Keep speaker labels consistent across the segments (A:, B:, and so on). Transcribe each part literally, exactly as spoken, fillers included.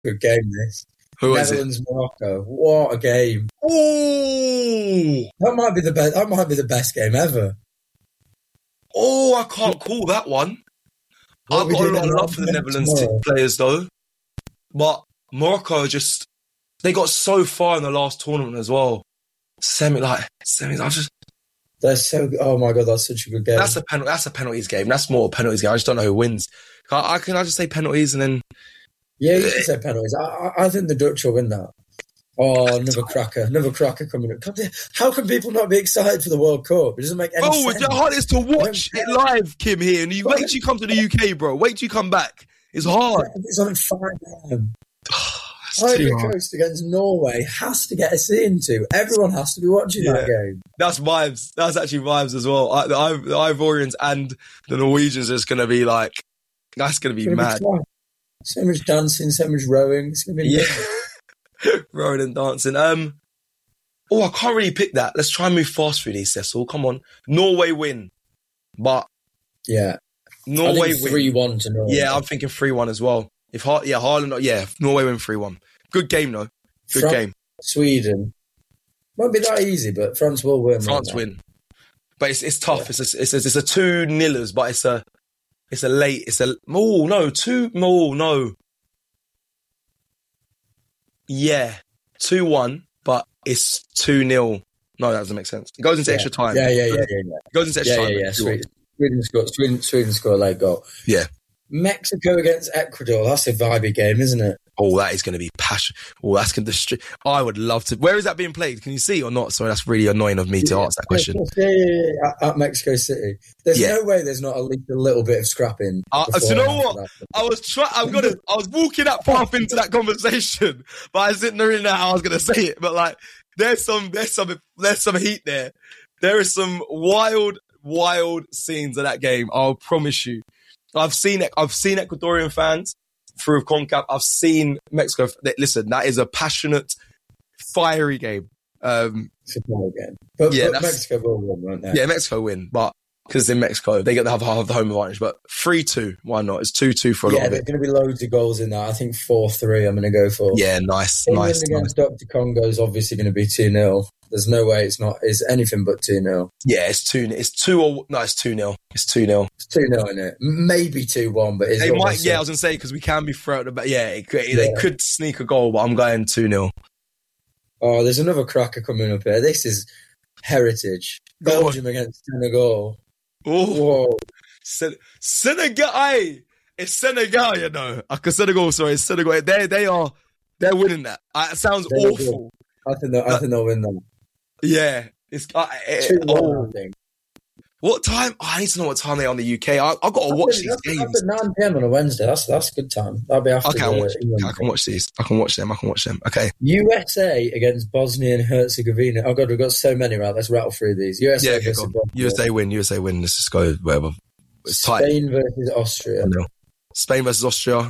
A: good game, this.
B: Who is it?
A: Netherlands, Morocco. What a game.
B: Oh,
A: That might be the best, that might be the best game ever.
B: oh, I can't call that one.
A: What
B: I've
A: we
B: got a
A: did
B: lot of
A: in
B: love for the
A: London
B: Netherlands
A: tomorrow.
B: players, though. But Morocco just, they got so far in the last tournament as well. Semi, like, semis, I just,
A: They're so good. Oh my God, that's such a good game.
B: that's a penalty, that's a penalties game. That's more a penalties game. I just don't know who wins. I, I can I just say penalties and then,
A: Yeah, you can say penalties. I, I, I think the Dutch will win that. Oh, another cracker. Another cracker coming up. How can people not be excited for the World Cup? It doesn't make any
B: oh,
A: sense.
B: it's hard is to watch it live, Kim, here. And you wait till you come to the U K, bro. Wait till you come back. It's hard.
A: It's on at five a.m.
B: It's too
A: Ivory
B: hard.
A: Coast against Norway has to get a C into. Everyone has to be watching
B: Yeah.
A: that game.
B: That's vibes. That's actually vibes as well. I, the, I, the Ivorians and the Norwegians is going to be like, that's going to be
A: It's gonna
B: mad.
A: be fun. So much dancing, so much rowing. It's going to be
B: Yeah. Rowing and dancing. Um, oh, I can't really pick that. Let's try and move fast through these, Cecil. Come on. Norway win. But
A: Yeah.
B: Norway
A: I think
B: win.
A: three one to Norway.
B: Yeah, I'm thinking three one as well. If Har- yeah, Haaland, yeah, Norway win three one. Good game, though. Good
A: Fran-
B: game.
A: Sweden. Won't be that easy, but France will win.
B: France
A: won't they?
B: win. But it's it's tough.
A: Yeah.
B: It's a, it's a, it's a two nillers, but it's a it's a late. It's a oh no two no no. Yeah, two one, but it's two nil. No, that doesn't make sense. It goes into
A: Yeah.
B: extra time.
A: Yeah, yeah, yeah, yeah. yeah.
B: It goes into extra
A: Yeah,
B: time.
A: yeah, yeah.
B: two one.
A: Sweden, Sweden scored. Sweden, Sweden scored a late goal.
B: Yeah.
A: Mexico against Ecuador. That's a vibey game, isn't it?
B: Oh, that is going to be passion. Oh, that's going to. Distri- I would love to. Where is that being played? Can you see or not? Sorry, that's really annoying of me to ask that question.
A: Yeah, yeah, yeah, yeah. At, at Mexico City. There's
B: Yeah.
A: no way there's not at least a little bit of scrapping.
B: Uh,
A: before
B: so you know
A: and after
B: what?
A: that.
B: I was trying. I'm gonna. I was walking that path into that conversation, but I didn't really know how I was gonna say it. But like, there's some, there's some, there's some heat there. There is some wild, wild scenes of that game. I'll promise you. I've seen it. I've seen Ecuadorian fans through CONCACAF. I've seen Mexico. Listen, that is a passionate, fiery game. Um,
A: It's a ball game. But,
B: Yeah,
A: but
B: that's-
A: Mexico will win, won't they?
B: yeah, Mexico win, but because in Mexico they get to have half the home advantage. But three two, why not? It's two two for a
A: Yeah,
B: lot of
A: there's
B: it.
A: going to be loads of goals in that. I think four three I'm going to go for.
B: Yeah, nice,
A: England
B: nice, nice.
A: against Doctor Congo is obviously going to be two nil. There's no way it's not. It's anything but two nil.
B: Yeah, it's two. It's two or no, it's two nil. It's two nil.
A: It's two nil in it. Maybe two one, but it's
B: They might.
A: almost
B: Yeah, I
A: a-
B: was gonna say because we can be throughout the back. Yeah, it, could-
A: Yeah.
B: they could sneak a goal, but I'm going two nil.
A: Oh, there's another cracker coming up here. This is heritage.
B: Go on.
A: Belgium against Senegal.
B: Oh,
A: Whoa.
B: Sen- Senegal! Aye, it's Senegal. You know, I can Senegal. Sorry, it's Senegal. They they are they're winning that. Uh, it sounds
A: They're
B: awful.
A: I think they'll, I think they'll win that.
B: Yeah, it's uh, it-
A: two one,
B: oh.
A: I think.
B: What time? Oh, I need to know what time they are on the U K. I, I've got to watch these
A: that's,
B: games.
A: That's at nine p.m. on a Wednesday. That's that's a good time. That'll be after
B: Okay, I'll
A: the
B: watch,
A: England
B: I can
A: game.
B: watch these. I can watch them. I can watch them. Okay.
A: U S A against Bosnia and Herzegovina. Oh, God, we've got so many, right? Let's rattle through these. U S A
B: Yeah, okay,
A: versus
B: go on.
A: Bosnia.
B: U S A win. U S A win. Let's just go wherever. It's tight.
A: Spain versus Austria.
B: one nil. Spain versus Austria.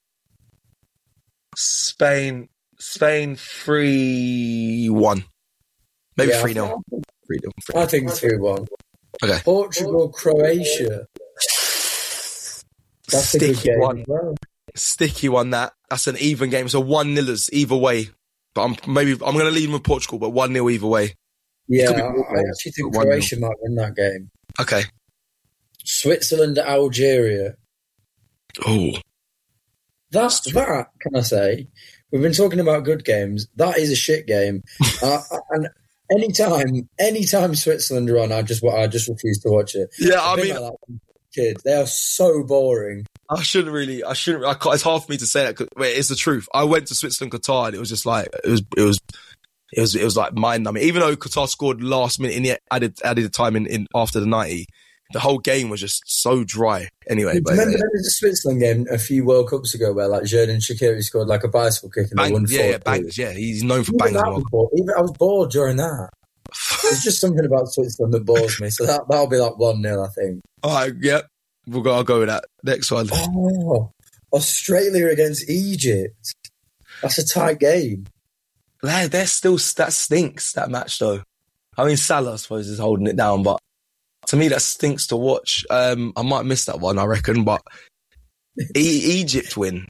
B: Spain. Spain three one. Maybe
A: Yeah,
B: three nil. three nil.
A: I think three one.
B: Okay.
A: Portugal, Croatia. That's a good
B: Sticky
A: game
B: one.
A: as well.
B: Sticky one. That. That's an even game. It's a one nillers either way. But I'm maybe I'm going to lead them with Portugal, but one nil either way.
A: Yeah,
B: could be
A: I,
B: good,
A: I
B: mate.
A: actually think
B: one nil.
A: Croatia might win that game.
B: Okay.
A: Switzerland, Algeria.
B: Oh.
A: That's that, can I say? We've been talking about good games. That is a shit game. uh, and anytime, anytime Switzerland are on, I just, I just refuse to watch it.
B: Yeah,
A: I've
B: I
A: been
B: mean,
A: like that since a kid. They are so boring.
B: I shouldn't really. I shouldn't. I can't, it's hard for me to say that. 'Cause, wait, it's the truth. I went to Switzerland, Qatar, and it was just like it was. It was. It was. It was like mind numbing. Even though Qatar scored last minute in the added added the time in, in after the ninety, the whole game was just so dry. Anyway,
A: Do you
B: but
A: remember
B: yeah,
A: there was a Switzerland game a few World Cups ago where like Xherdan Shaqiri scored like a bicycle kick and they won
B: bang,
A: four
B: yeah, yeah, bangers. Yeah, he's known for
A: Even
B: bangers.
A: that
B: Well.
A: was bored. Even I was bored during that. There's just something about Switzerland that bores me. So that that'll be like one nil, I think.
B: All right, yep. We'll go. I'll go with that. Next one.
A: Oh, Australia against Egypt. That's a tight game.
B: They're, they're still that stinks. That match though. I mean, Salah, I suppose, is holding it down, but to me, that stinks to watch. Um, I might miss that one, I reckon, but e- Egypt win.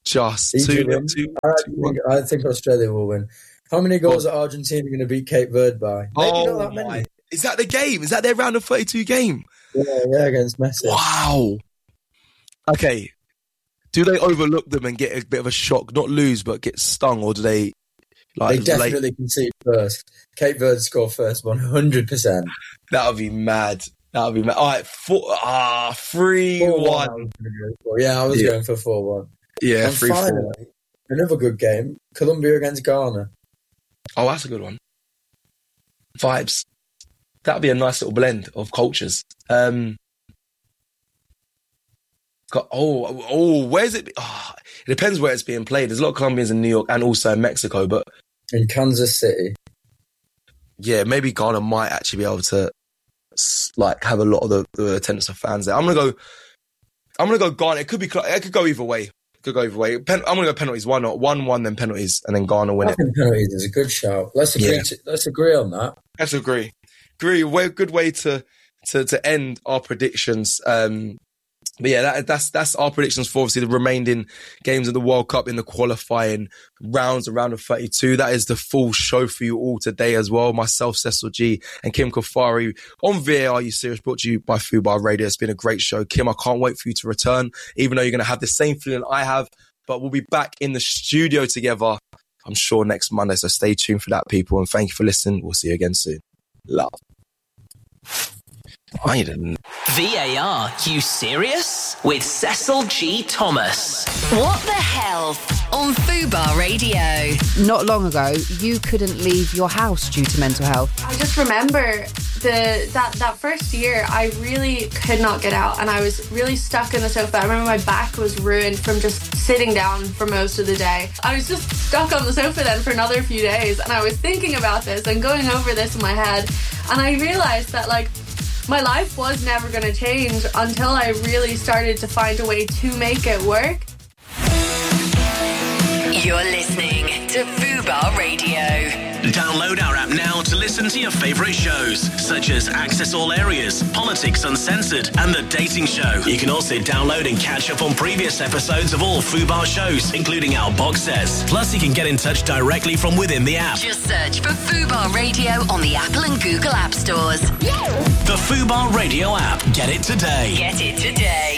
B: just
A: Egypt
B: two,
A: win.
B: two,
A: I,
B: two,
A: think, I think Australia will win. How many goals are Argentina going to beat Cape Verde by? Maybe
B: oh,
A: not that many.
B: my. Is that the game? Is that their round of thirty-two game?
A: Yeah, yeah, against Messi.
B: Wow. Okay. Do they overlook them and get a bit of a shock? Not lose, but get stung, or do they? Like,
A: they definitely like, concede first. Cape Verde score first, one hundred percent.
B: That would be mad. That would be mad. All right, four, ah, three, one.
A: Yeah, I was
B: yeah.
A: going for four one.
B: Yeah,
A: and
B: three,
A: finally,
B: four.
A: Another good game. Colombia against Ghana.
B: Oh, that's a good one. Vibes. That would be a nice little blend of cultures. Um, got, oh, oh, where's it? Oh, it depends where it's being played. There's a lot of Colombians in New York and also in Mexico, but
A: in Kansas City.
B: Yeah, maybe Ghana might actually be able to like have a lot of the, the attendance of fans there. I'm gonna go. I'm gonna go Ghana. It could be. It could go either way. It could go either way. Pen, I'm gonna go penalties. Why not? One, one, then penalties, and then Ghana win
A: I
B: it.
A: think penalties is a good shout. Let's agree.
B: Yeah.
A: To, let's agree on that.
B: Let's agree. Agree. Way good way to to to end our predictions. Um, but yeah, that, that's that's our predictions for obviously the remaining games of the World Cup in the qualifying rounds, around of thirty-two. That is the full show for you all today as well. Myself, Cecil G, and Kim Kafari on V A R You Serious, brought to you by Fubar Radio. It's been a great show. Kim, I can't wait for you to return, even though you're going to have the same feeling I have. But we'll be back in the studio together, I'm sure, next Monday. So stay tuned for that, people. And thank you for listening. We'll see you again soon. Love. I didn't.
C: V A R, you serious? With Cecil G. Thomas.
D: What the hell? On Fubar Radio.
E: Not long ago, you couldn't leave your house due to mental health.
F: I just remember the that, that first year, I really could not get out and I was really stuck in the sofa. I remember my back was ruined from just sitting down for most of the day. I was just stuck on the sofa then for another few days and I was thinking about this and going over this in my head, and I realised that, like, my life was never going to change until I really started to find a way to make it work.
D: You're listening to Fubar Radio.
C: Download our app now to listen to your favourite shows, such as Access All Areas, Politics Uncensored, and The Dating Show. You can also download and catch up on previous episodes of all Fubar shows, including our box sets. Plus, you can get in touch directly from within the app.
D: Just search for Fubar Radio on the Apple and Google App Stores.
C: The Fubar Radio app. Get it today.
D: Get it today.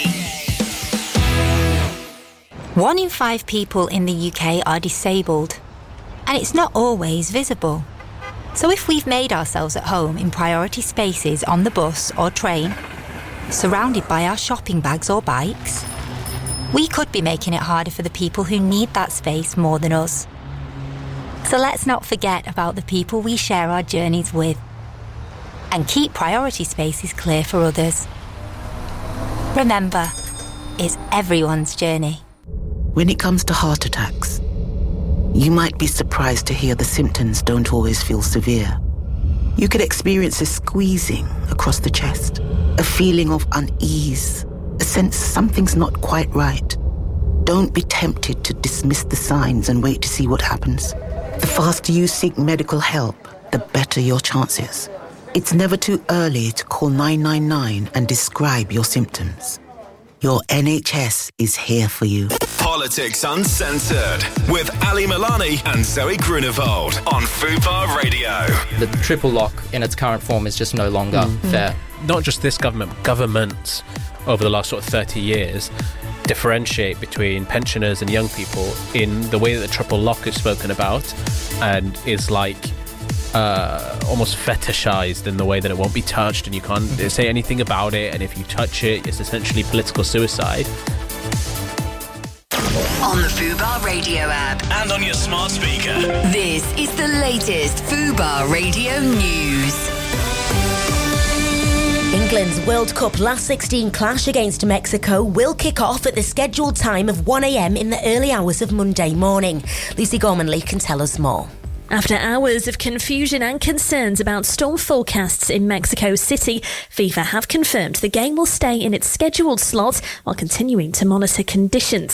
G: One in five people in the U K are disabled, and it's not always visible. So if we've made ourselves at home in priority spaces on the bus or train, surrounded by our shopping bags or bikes, we could be making it harder for the people who need that space more than us. So let's not forget about the people we share our journeys with, and keep priority spaces clear for others. Remember, it's everyone's journey.
H: When it comes to heart attacks, you might be surprised to hear the symptoms don't always feel severe. You could experience a squeezing across the chest, a feeling of unease, a sense something's not quite right. Don't be tempted to dismiss the signs and wait to see what happens. The faster you seek medical help, the better your chances. It's never too early to call nine nine nine and describe your symptoms. Your N H S is here for you.
C: Politics Uncensored with Ali Milani and Zoe Grunewald on Fubar Radio.
I: The triple lock in its current form is just no longer mm-hmm. fair.
J: Not just this government, governments over the last sort of thirty years differentiate between pensioners and young people in the way that the triple lock is spoken about and is like uh, almost fetishized in the way that it won't be touched and you can't say anything about it, and if you touch it, it's essentially political suicide.
D: On the Fubar Radio app.
C: And on your smart speaker.
D: This is the latest Fubar Radio news.
K: England's World Cup last sixteen clash against Mexico will kick off at the scheduled time of one a.m. in the early hours of Monday morning. Lucy Gormanley can tell us more.
L: After hours of confusion and concerns about storm forecasts in Mexico City, FIFA have confirmed the game will stay in its scheduled slot while continuing to monitor conditions.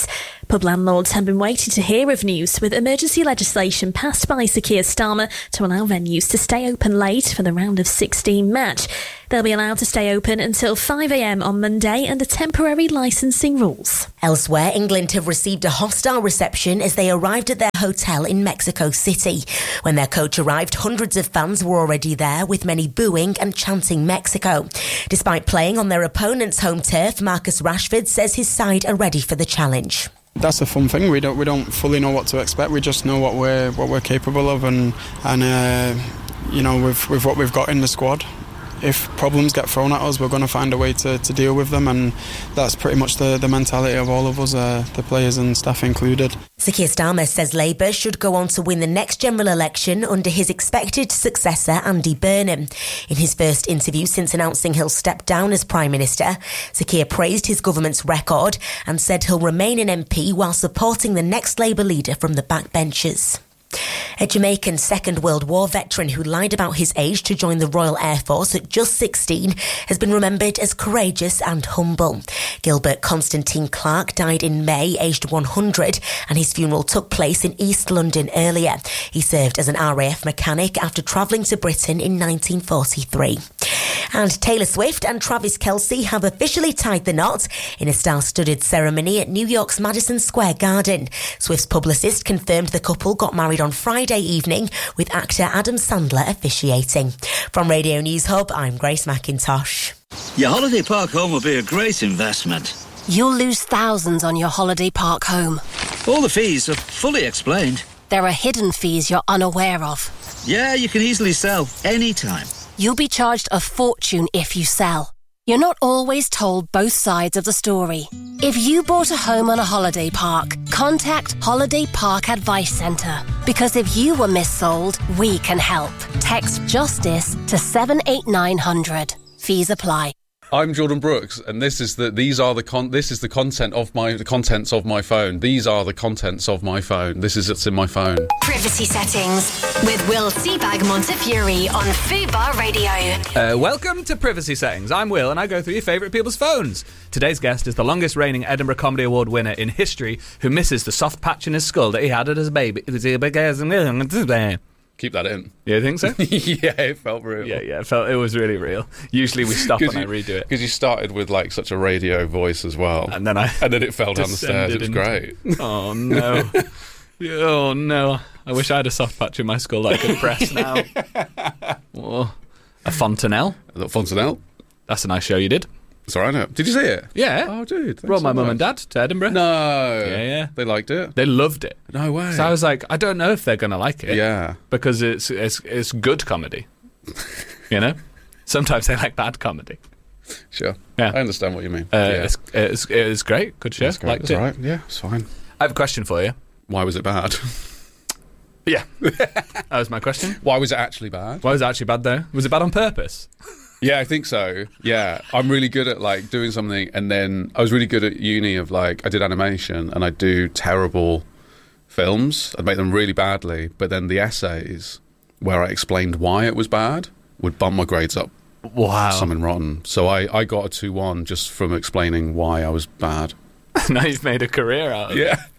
L: Pub landlords have been waiting to hear of news, with emergency legislation passed by Sir Keir Starmer to allow venues to stay open late for the round of sixteen match. They'll be allowed to stay open until five a m on Monday under temporary licensing rules.
K: Elsewhere, England have received a hostile reception as they arrived at their hotel in Mexico City. When their coach arrived, hundreds of fans were already there, with many booing and chanting Mexico. Despite playing on their opponent's home turf, Marcus Rashford says his side are ready for the challenge.
M: That's a fun thing. We don't we don't fully know what to expect. We just know what we're what we're capable of, and and uh, you know with with what we've got in the squad. If problems get thrown at us, we're going to find a way to, to deal with them, and that's pretty much the, the mentality of all of us, uh, the players and staff included.
K: Sir Keir Starmer says Labour should go on to win the next general election under his expected successor, Andy Burnham. In his first interview since announcing he'll step down as Prime Minister, Sir Keir praised his government's record and said he'll remain an M P while supporting the next Labour leader from the backbenches. A Jamaican Second World War veteran who lied about his age to join the Royal Air Force at just sixteen has been remembered as courageous and humble. Gilbert Constantine Clark died in May, aged one hundred, and his funeral took place in East London earlier. He served as an R A F mechanic after travelling to Britain in nineteen forty-three. And Taylor Swift and Travis Kelce have officially tied the knot in a star-studded ceremony at New York's Madison Square Garden. Swift's publicist confirmed the couple got married on Friday evening, with actor Adam Sandler officiating. From Radio News Hub, I'm Grace McIntosh.
N: Your holiday park home will be a great investment.
O: You'll lose thousands on your holiday park home.
N: All the fees are fully explained.
O: There are hidden fees you're unaware of.
N: Yeah, you can easily sell anytime.
O: You'll be charged a fortune if you sell. You're not always told both sides of the story. If you bought a home on a holiday park, contact Holiday Park Advice Centre. Because if you were missold, we can help. Text JUSTICE to seven eight nine hundred. Fees apply.
P: I'm Jordan Brooks, and this is the these are the con this is the content of my the contents of my phone. These are the contents of my phone. This is what's in my phone.
D: Privacy settings with Will Seabag Montefiore on Fubar Radio.
Q: Uh, welcome to Privacy Settings. I'm Will, and I go through your favourite people's phones. Today's guest is the longest reigning Edinburgh Comedy Award winner in history, who misses the soft patch in his skull that he had as a baby.
P: Keep that in.
Q: You think so?
P: Yeah, it felt real.
Q: Yeah, yeah, it felt it was really real. Usually we stop and you, I redo it.
P: Because you started with like such a radio voice as well.
Q: And then I
P: And then it fell down the stairs. It was into, great.
Q: Oh no. Oh no. I wish I had a soft patch in my skull that I could press now. Oh, a fontanelle.
P: A fontanelle?
Q: That's a nice show you did.
P: It's all right now. Did you see it?
Q: Yeah.
P: Oh, dude.
Q: Brought my
P: so
Q: mum
P: much.
Q: and dad to Edinburgh.
P: No.
Q: Yeah, yeah.
P: They liked it?
Q: They loved it.
P: No way.
Q: So I was like, I don't know if they're going to like it.
P: Yeah.
Q: Because it's, it's, it's good comedy. You know? Sometimes they like bad comedy.
P: Sure.
Q: Yeah.
P: I understand what you mean.
Q: Uh,
P: yeah.
Q: it's, it's, it's great. Good show.
P: It's great.
Q: Liked
P: It's
Q: it.
P: all right. Yeah, it's fine.
Q: I have a question for you.
P: Why was it bad?
Q: Yeah. That was my question.
P: Why was it actually bad?
Q: Why was it actually bad, though? Was it bad on purpose?
P: Yeah, I think so. Yeah, I'm really good at like doing something, and then I was really good at uni of like I did animation, and I do terrible films. I'd make them really badly, but then the essays where I explained why it was bad would bump my grades up.
Q: Wow,
P: something rotten. So I I got a two one just from explaining why I was bad.
Q: Now you've made a career out of it.
P: Yeah.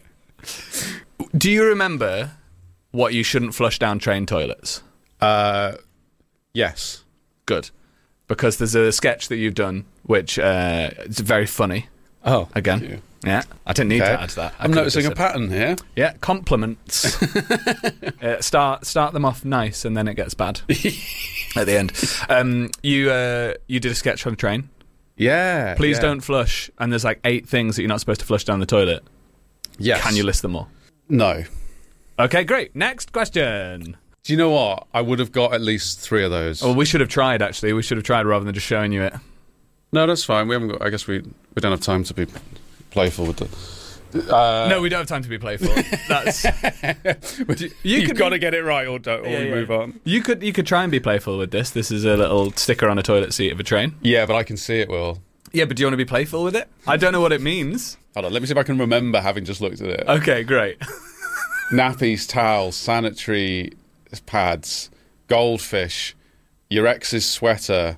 Q: Do you remember what you shouldn't flush down train toilets?
P: Uh, yes.
Q: Good. Because there's a sketch that you've done which uh, it's very funny.
P: Oh,
Q: again.
P: thank you.
Q: Yeah, I didn't need
P: Okay.
Q: to add that. I
P: I'm
Q: could have
P: noticing
Q: just
P: a
Q: said-
P: pattern here.
Q: Yeah, compliments. uh, start start them off nice, and then it gets bad at the end. Um, you uh, you did a sketch on a train.
P: Yeah.
Q: Please
P: yeah.
Q: don't flush. And there's like eight things that you're not supposed to flush down the toilet.
P: Yes.
Q: Can you list them all?
P: No.
Q: Okay, great. Next question.
P: Do you know what? I would have got at least three of those.
Q: Oh, we should have tried. Actually, we should have tried rather than just showing you it.
P: No, that's fine. We haven't got. I guess we we don't have time to be playful with the. Uh,
Q: No, we don't have time to be playful. That's
P: you,
Q: you
P: you've
Q: could-
P: got to get it right, or don't, or
Q: Yeah,
P: we
Q: yeah.
P: move on.
Q: You could you could try and be playful with this. This is a little sticker on a toilet seat of a train.
P: Yeah, but I can see it, Will.
Q: Yeah, but do you want to be playful with it? I don't know what it means.
P: Hold on, let me see if I can remember having just looked at it.
Q: Okay, great.
P: Nappies, towels, sanitary pads, goldfish, your ex's sweater,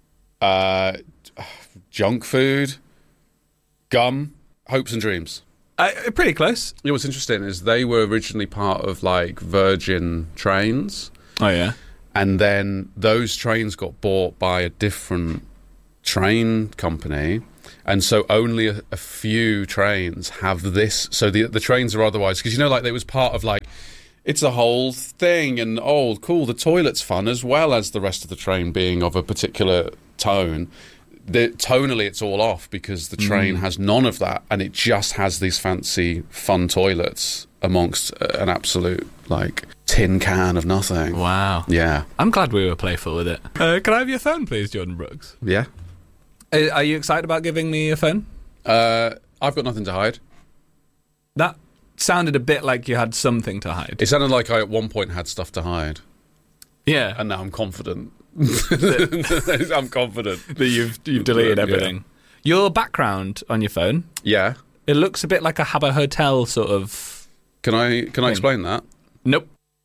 P: uh, junk food, gum, hopes and dreams.
Q: Uh, pretty close.
P: You know what's interesting is they were originally part of like Virgin Trains.
Q: Oh yeah.
P: And then those trains got bought by a different train company. And so only a, a few trains have this. So the the trains are otherwise, because you know, like, it was part of like, it's a whole thing, and oh, cool, the toilet's fun, as well as the rest of the train being of a particular tone. The, tonally, it's all off because the train
Q: Mm.
P: has none of that, and it just has these fancy, fun toilets amongst uh, an absolute like tin can of nothing.
Q: Wow.
P: Yeah.
Q: I'm glad we were playful with it. Uh, can I have your phone, please, Jordan Brooks?
P: Yeah.
Q: Uh, are you excited about giving me your phone?
P: Uh, I've got nothing to hide.
Q: That sounded a bit like you had something to hide.
P: It sounded like I at one point had stuff to hide.
Q: Yeah.
P: And now I'm confident. I'm confident
Q: that you've you've deleted
P: Yeah.
Q: everything. Your background on your phone,
P: Yeah.
Q: it looks a bit like a Habbo Hotel sort of.
P: Can I can I
Q: thing.
P: explain that?
Q: Nope.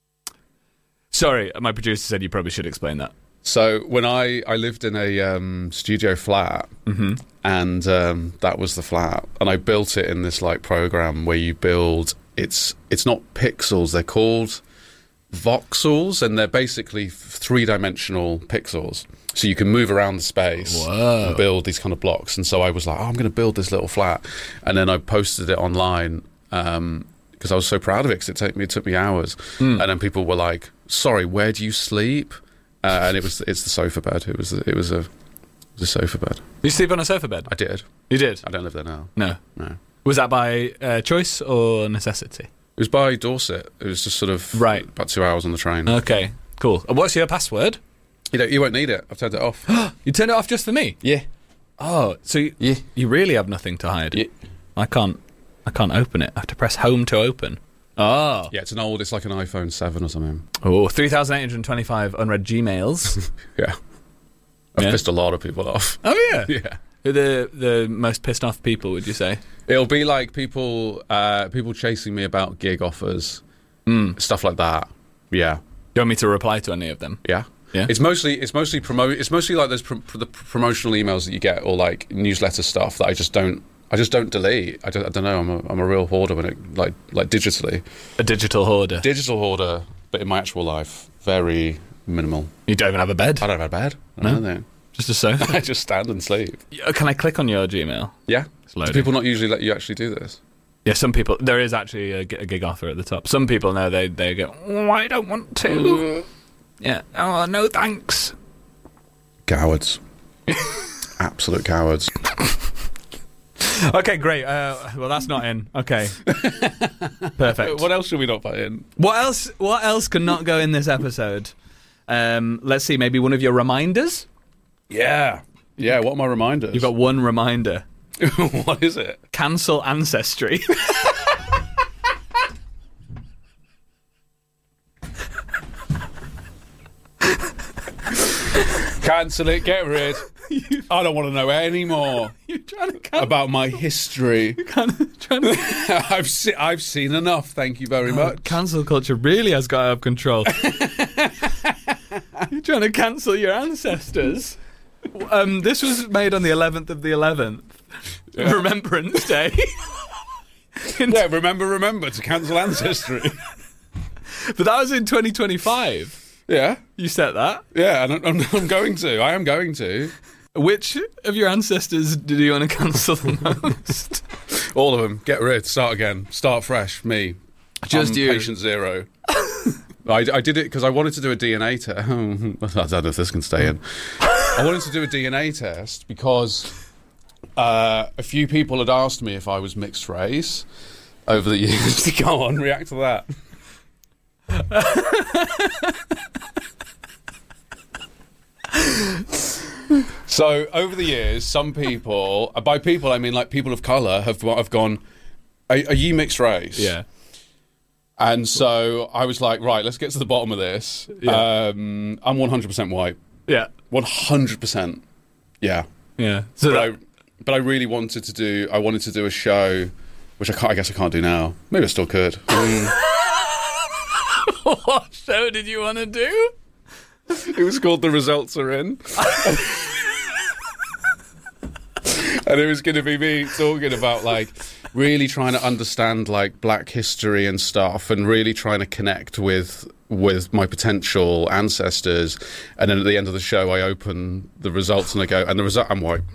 Q: Sorry, my producer said you probably should explain that.
P: So when I, I lived in a um, studio flat,
Q: Mhm.
P: and um, that was the flat, and I built it in this like program where you build. It's it's not pixels; they're called voxels, and they're basically three dimensional pixels. So you can move around the space
Q: Whoa.
P: and build these kind of blocks. And so I was like, oh, I'm going to build this little flat, and then I posted it online. Um, because I was so proud of it, because it took me it took me hours,
Q: Mm.
P: and then people were like, "Sorry, where do you sleep?" Uh, and it was it's the sofa bed. It was it was a it was a sofa bed.
Q: You sleep on a sofa bed?
P: I did.
Q: You did?
P: I don't live there now.
Q: No.
P: No.
Q: Was that by uh, choice or necessity?
P: It was by Dorset. It was just sort of
Q: Right.
P: about two hours on the train.
Q: Okay, cool. And what's your password?
P: You know, you won't need it. I've turned it off.
Q: You turned it off just for me?
P: Yeah.
Q: Oh, so you,
P: Yeah.
Q: you really have nothing to hide?
P: Yeah.
Q: I can't. I can't open it. I have to press home to open. Oh.
P: Yeah, it's an old. It's like an iPhone seven or something.
Q: Oh, three thousand eight hundred twenty-five unread Gmails.
P: Yeah. I've
Q: Yeah.
P: pissed a lot of people off.
Q: Oh yeah.
P: Yeah.
Q: Who are the the most pissed off people, would you say?
P: It'll be like people uh, people chasing me about gig offers,
Q: Mm.
P: stuff like that. Yeah.
Q: Do you want me to reply to any of them?
P: Yeah.
Q: Yeah.
P: It's mostly it's mostly promote. It's mostly like those pr- pr- the promotional emails that you get, or like newsletter stuff that I just don't. I just don't delete. I don't, I don't know. I'm a, I'm a real hoarder when it like like digitally.
Q: A digital hoarder.
P: Digital hoarder, but in my actual life, very minimal.
Q: You don't even have a bed?
P: I don't have a bed. I
Q: No?
P: don't know.
Q: Just a sofa?
P: I just stand and sleep.
Q: Yeah, Can I click on your Gmail?
P: Yeah.
Q: It's
P: Do
Q: loading.
P: people not usually let you actually do this?
Q: Yeah, some people. There is actually a, gi- a gig offer at the top. Some people know they they go, oh, I don't want to. Yeah. Oh, no thanks.
P: Cowards. Absolute cowards.
Q: Okay, great. Uh, well, that's not in. Okay. Perfect.
P: What else should we not put in?
Q: What else? What else can not go in this episode? Um, let's see. Maybe one of your reminders.
P: Yeah. Yeah. What are my reminders?
Q: You've got one reminder.
P: What is it?
Q: Cancel Ancestry.
P: Cancel it. Get rid. I don't want to know any more
Q: You're trying to cancel.
P: about my history.
Q: trying to
P: I've se- I've seen enough. Thank you very much.
Q: Cancel culture really has got out of control. You're trying to cancel your ancestors. Um, this was made on the eleventh of the eleventh,
P: Yeah.
Q: Remembrance Day.
P: Yeah. Remember, remember to cancel ancestry.
Q: But that was in twenty twenty-five.
P: Yeah.
Q: You set that.
P: Yeah. And I'm, I'm, I'm going to. I am going to.
Q: Which of your ancestors did you want to cancel the most?
P: All of them. Get rid. Start again. Start fresh. Me.
Q: Just
P: I'm
Q: you.
P: Patient zero. I, I did it because I wanted to do a D N A test. I don't know if this can stay in. I wanted to do a D N A test because uh, a few people had asked me if I was mixed race over the years. Go on, react to that. So over the years, some people, uh, by people I mean like people of colour, have have gone, are, are you mixed race?
Q: Yeah.
P: And so I was like, right, let's get to the bottom of this.
Q: Yeah.
P: Um, I'm one hundred percent white.
Q: Yeah.
P: one hundred percent. Yeah.
Q: Yeah. So
P: but,
Q: that,
P: I, but I really wanted to do, I wanted to do a show, which I, can't, I guess I can't do now. Maybe I still could. Mm.
Q: what show did you want to do?
P: It was called The Results Are In. And it was going to be me talking about, like, really trying to understand like black history and stuff, and really trying to connect with with my potential ancestors. And then at the end of the show, I open the results and I go, and the result, I'm white.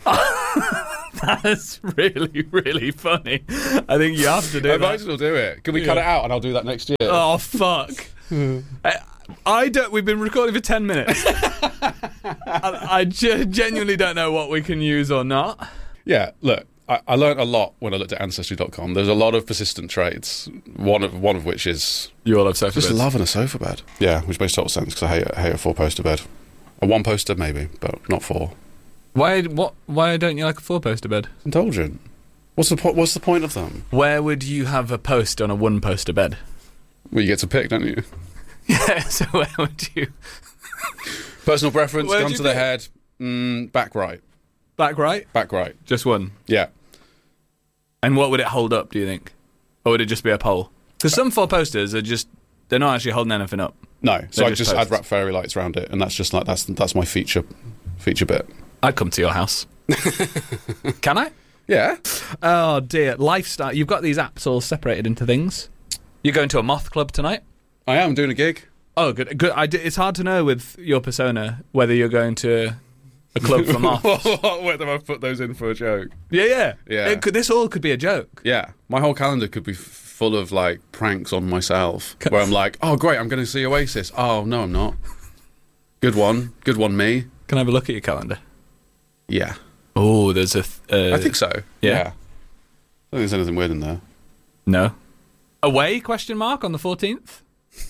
Q: That's really, really funny. I think you have to do
P: I
Q: that.
P: might as well do it. Can we
Q: Yeah.
P: cut it out and I'll do that next year?
Q: Oh, fuck. I, I don't. We've been recording for ten minutes. I, I ge- genuinely don't know what we can use or not.
P: Yeah, look, I, I learned a lot when I looked at Ancestry dot com. There's a lot of persistent traits, one of one of which is...
Q: You all love sofa
P: just
Q: beds.
P: loving a sofa bed. Yeah, which makes total sense, because I hate, I hate a four-poster bed. A one-poster, maybe, but not four.
Q: Why? What? Why don't you like a four-poster bed?
P: Indulgent. What's the, po- what's the point of them?
Q: Where would you have a post on a one-poster bed?
P: Well, you get to pick, don't you?
Q: Yeah, so where would you...
P: Personal preference,
Q: Where'd
P: gun
Q: you
P: to the
Q: pick?
P: head, mm, back right.
Q: Back right?
P: Back right.
Q: Just one?
P: Yeah.
Q: And what would it hold up, do you think? Or would it just be a pole? Because some four-posters are just... They're not actually holding anything up.
P: No, so
Q: They're
P: I just add
Q: posts.
P: wrap fairy lights around it, and that's just like, that's that's my feature feature bit.
Q: I'd come to your house. Can I?
P: Yeah.
Q: Oh, dear. Lifestyle. You've got these apps all separated into things. You're going to a moth club tonight?
P: I am doing a gig.
Q: Oh, good. Good. I d- it's hard to know with your persona whether you're going to a club for moths.
P: Whether I've put those in for a joke.
Q: Yeah, yeah.
P: Yeah.
Q: It could, this all could be a joke.
P: Yeah. My whole calendar could be f- full of, like, pranks on myself, where I'm like, oh, great, I'm going to see Oasis. Oh, no, I'm not. Good one. Good one, me.
Q: Can I have a look at your calendar?
P: Yeah.
Q: Oh, there's a... Th- uh,
P: I think so.
Q: Yeah.
P: yeah. I don't think there's anything weird in there.
Q: No. Away, question mark, on the fourteenth?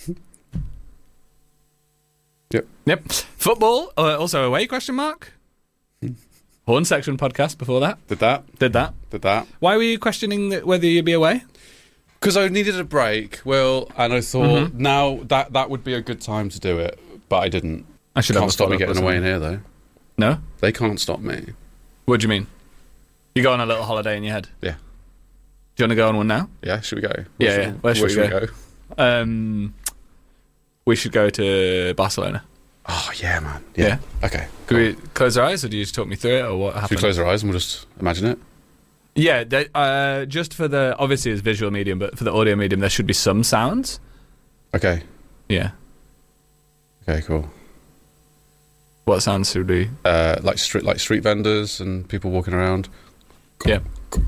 P: Yep.
Q: Yep. Football, uh, also away, question mark? Horn Section podcast before that.
P: Did that.
Q: Did that.
P: Did that.
Q: Why were you questioning that- whether you'd be away?
P: Because I needed a break, Will, and I thought
Q: Mhm.
P: now that that would be a good time to do it, but I didn't.
Q: I should have
P: Can't
Q: a
P: stop me
Q: follow-up
P: getting
Q: or
P: away in
Q: something.
P: here, though.
Q: No?
P: They can't stop me.
Q: What do you mean? You go on a little holiday in your head?
P: Yeah.
Q: Do you want to go on one now?
P: Yeah, should we go?
Q: Yeah,
P: should,
Q: yeah. Where should we go?
P: go?
Q: Um, we should go to Barcelona.
P: Oh, yeah, man.
Q: Yeah.
P: Yeah. Okay.
Q: Could we close our eyes, or do you just talk me through it, or what
P: Should we
Q: happened?
P: close our eyes and we'll just imagine it?
Q: Yeah, they, uh, just for the... Obviously, it's visual medium, but for the audio medium, there should be some sounds.
P: Okay.
Q: Yeah.
P: Okay, cool.
Q: What sounds should we...
P: Uh, like street, like street vendors and people walking around.
Q: Yeah.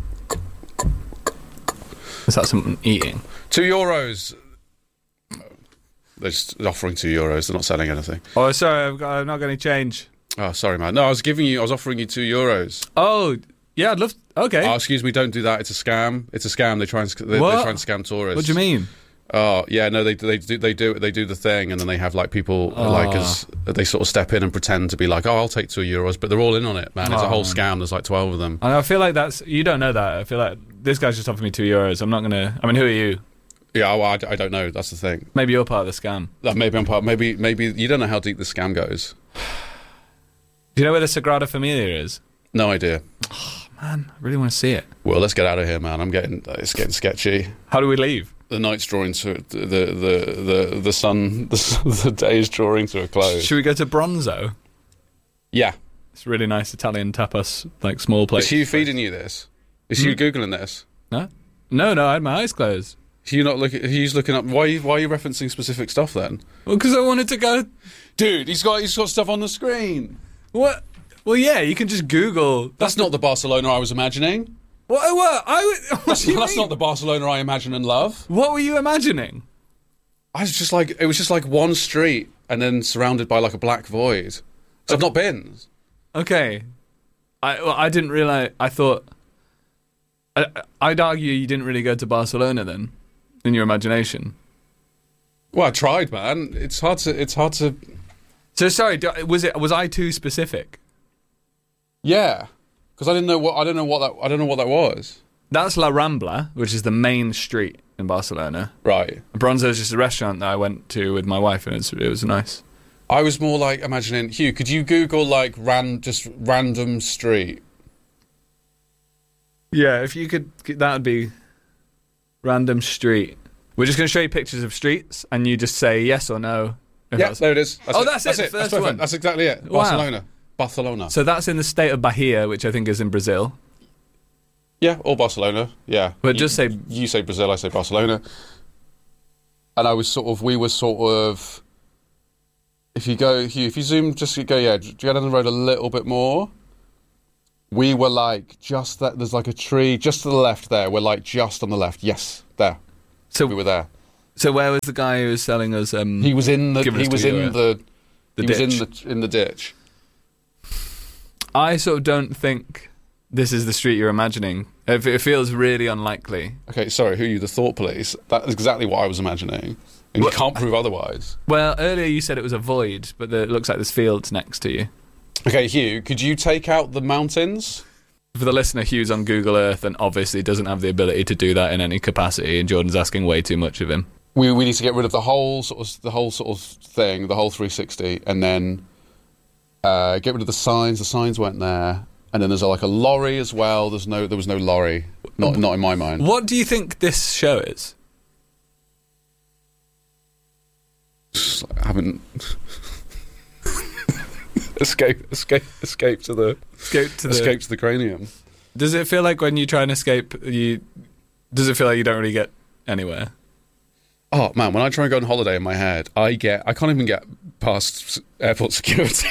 Q: Is that something eating?
P: Two euros. They're just offering two euros. They're not selling anything.
Q: Oh, sorry, I've, got, I've not got any change.
P: Oh, sorry, man. No, I was giving you. I was offering you two euros.
Q: Oh, yeah, I'd love... Okay.
P: Oh, excuse me. Don't do that. It's a scam. It's a scam. They try and sc- they, they
Q: What?
P: try and scam tourists.
Q: What do you mean?
P: Oh, yeah. No, they they do they do they do the thing, and then they have like people
Q: Oh.
P: like as they sort of step in and pretend to be like, oh, I'll take two euros, but they're all in on it, man. It's a
Q: Oh,
P: whole
Q: man.
P: scam. There's like twelve of them.
Q: And I feel like that's... You don't know that. I feel like this guy's just offered me two euros. I'm not going to... I mean, who are you?
P: Yeah, well, I, I don't know. That's the thing.
Q: Maybe you're part of the scam.
P: Like, maybe I'm part. Maybe maybe you don't know how deep the scam goes.
Q: Do you know where the Sagrada Familia is?
P: No idea.
Q: Man, I really want to see it.
P: Well, let's get out of here, man. I'm getting it's getting sketchy.
Q: How do we leave?
P: The night's drawing to the the the the sun. The, the day is drawing to a close.
Q: Should we go to Bronzo?
P: Yeah.
Q: It's a really nice Italian tapas, like small place.
P: Is Hugh feeding you this? Is Hugh
Q: Hmm?
P: googling this?
Q: No, no, no. I had my eyes closed.
P: Hugh not looking. He's looking up. Why? Are you, why are you referencing specific stuff then?
Q: Well, because I wanted to go.
P: Dude, he's got he's got stuff on the screen.
Q: What? Well, yeah, you can just Google.
P: That's not the Barcelona I was imagining.
Q: What? What? I. What
P: That's,
Q: do you
P: that's
Q: mean?
P: not the Barcelona I imagine and love.
Q: What were you imagining?
P: I was just like it was just like one street and then surrounded by like a black void. So I've not been.
Q: Okay, I well, I didn't realize. I thought. I, I'd argue you didn't really go to Barcelona then, in your imagination.
P: Well, I tried, man. It's hard to. It's hard to.
Q: So sorry. do- Was it? Was I too specific?
P: Yeah, because I didn't know what I don't know what that I don't know what that was.
Q: That's La Rambla, which is the main street in Barcelona.
P: Right.
Q: Bronzo is just a restaurant that I went to with my wife, and it was, it was nice.
P: I was more like imagining. Hugh, could you Google like ran just random street?
Q: Yeah, if you could, that would be random street. We're just going to show you pictures of streets, and you just say yes or no. if
P: Yeah,
Q: that's-
P: there it is. That's
Q: oh,
P: it.
Q: that's,
P: That's
Q: it.
P: it.
Q: The
P: That's
Q: first
P: perfect.
Q: one.
P: That's exactly it.
Q: Wow.
P: Barcelona. Barcelona.
Q: So that's in the state of Bahia, which I think is in Brazil.
P: Yeah, or Barcelona. Yeah,
Q: but just
P: you,
Q: say
P: you say Brazil, I say Barcelona. And I was sort of, we were sort of. If you go, if you, if you zoom, just go, yeah, go down the road a little bit more. We were like just that. There's like a tree just to the left there. We're like just on the left. Yes, there.
Q: So
P: we were there.
Q: So where was the guy who was selling us? Um,
P: he was in the.
Q: Giving
P: He
Q: us
P: was
Q: to
P: in
Q: you, uh,
P: the.
Q: the
P: he
Q: ditch.
P: was in the in the ditch.
Q: I sort of don't think this is the street you're imagining. It, it feels really unlikely.
P: Okay, sorry. Who are you? The thought police. That's exactly what I was imagining, and you can't prove otherwise.
Q: Well, earlier you said it was a void, but the, it looks like there's fields next to you.
P: Okay, Hugh, could you take out the mountains?
Q: For the listener, Hugh's on Google Earth and obviously doesn't have the ability to do that in any capacity, and Jordan's asking way too much of him.
P: We we need to get rid of the whole sort of the whole sort of thing, the whole three sixty, and then uh, get rid of the signs. The signs weren't there, and then there's like a lorry as well. There's no, there was no lorry, not not in my mind.
Q: What do you think this show is?
P: I haven't. Escape, escape, escape to the
Q: escape to the
P: escape to the cranium.
Q: Does it feel like when you try and escape, you does it feel like you don't really get anywhere?
P: Oh man, when I try and go on holiday in my head, I get I can't even get past airport security.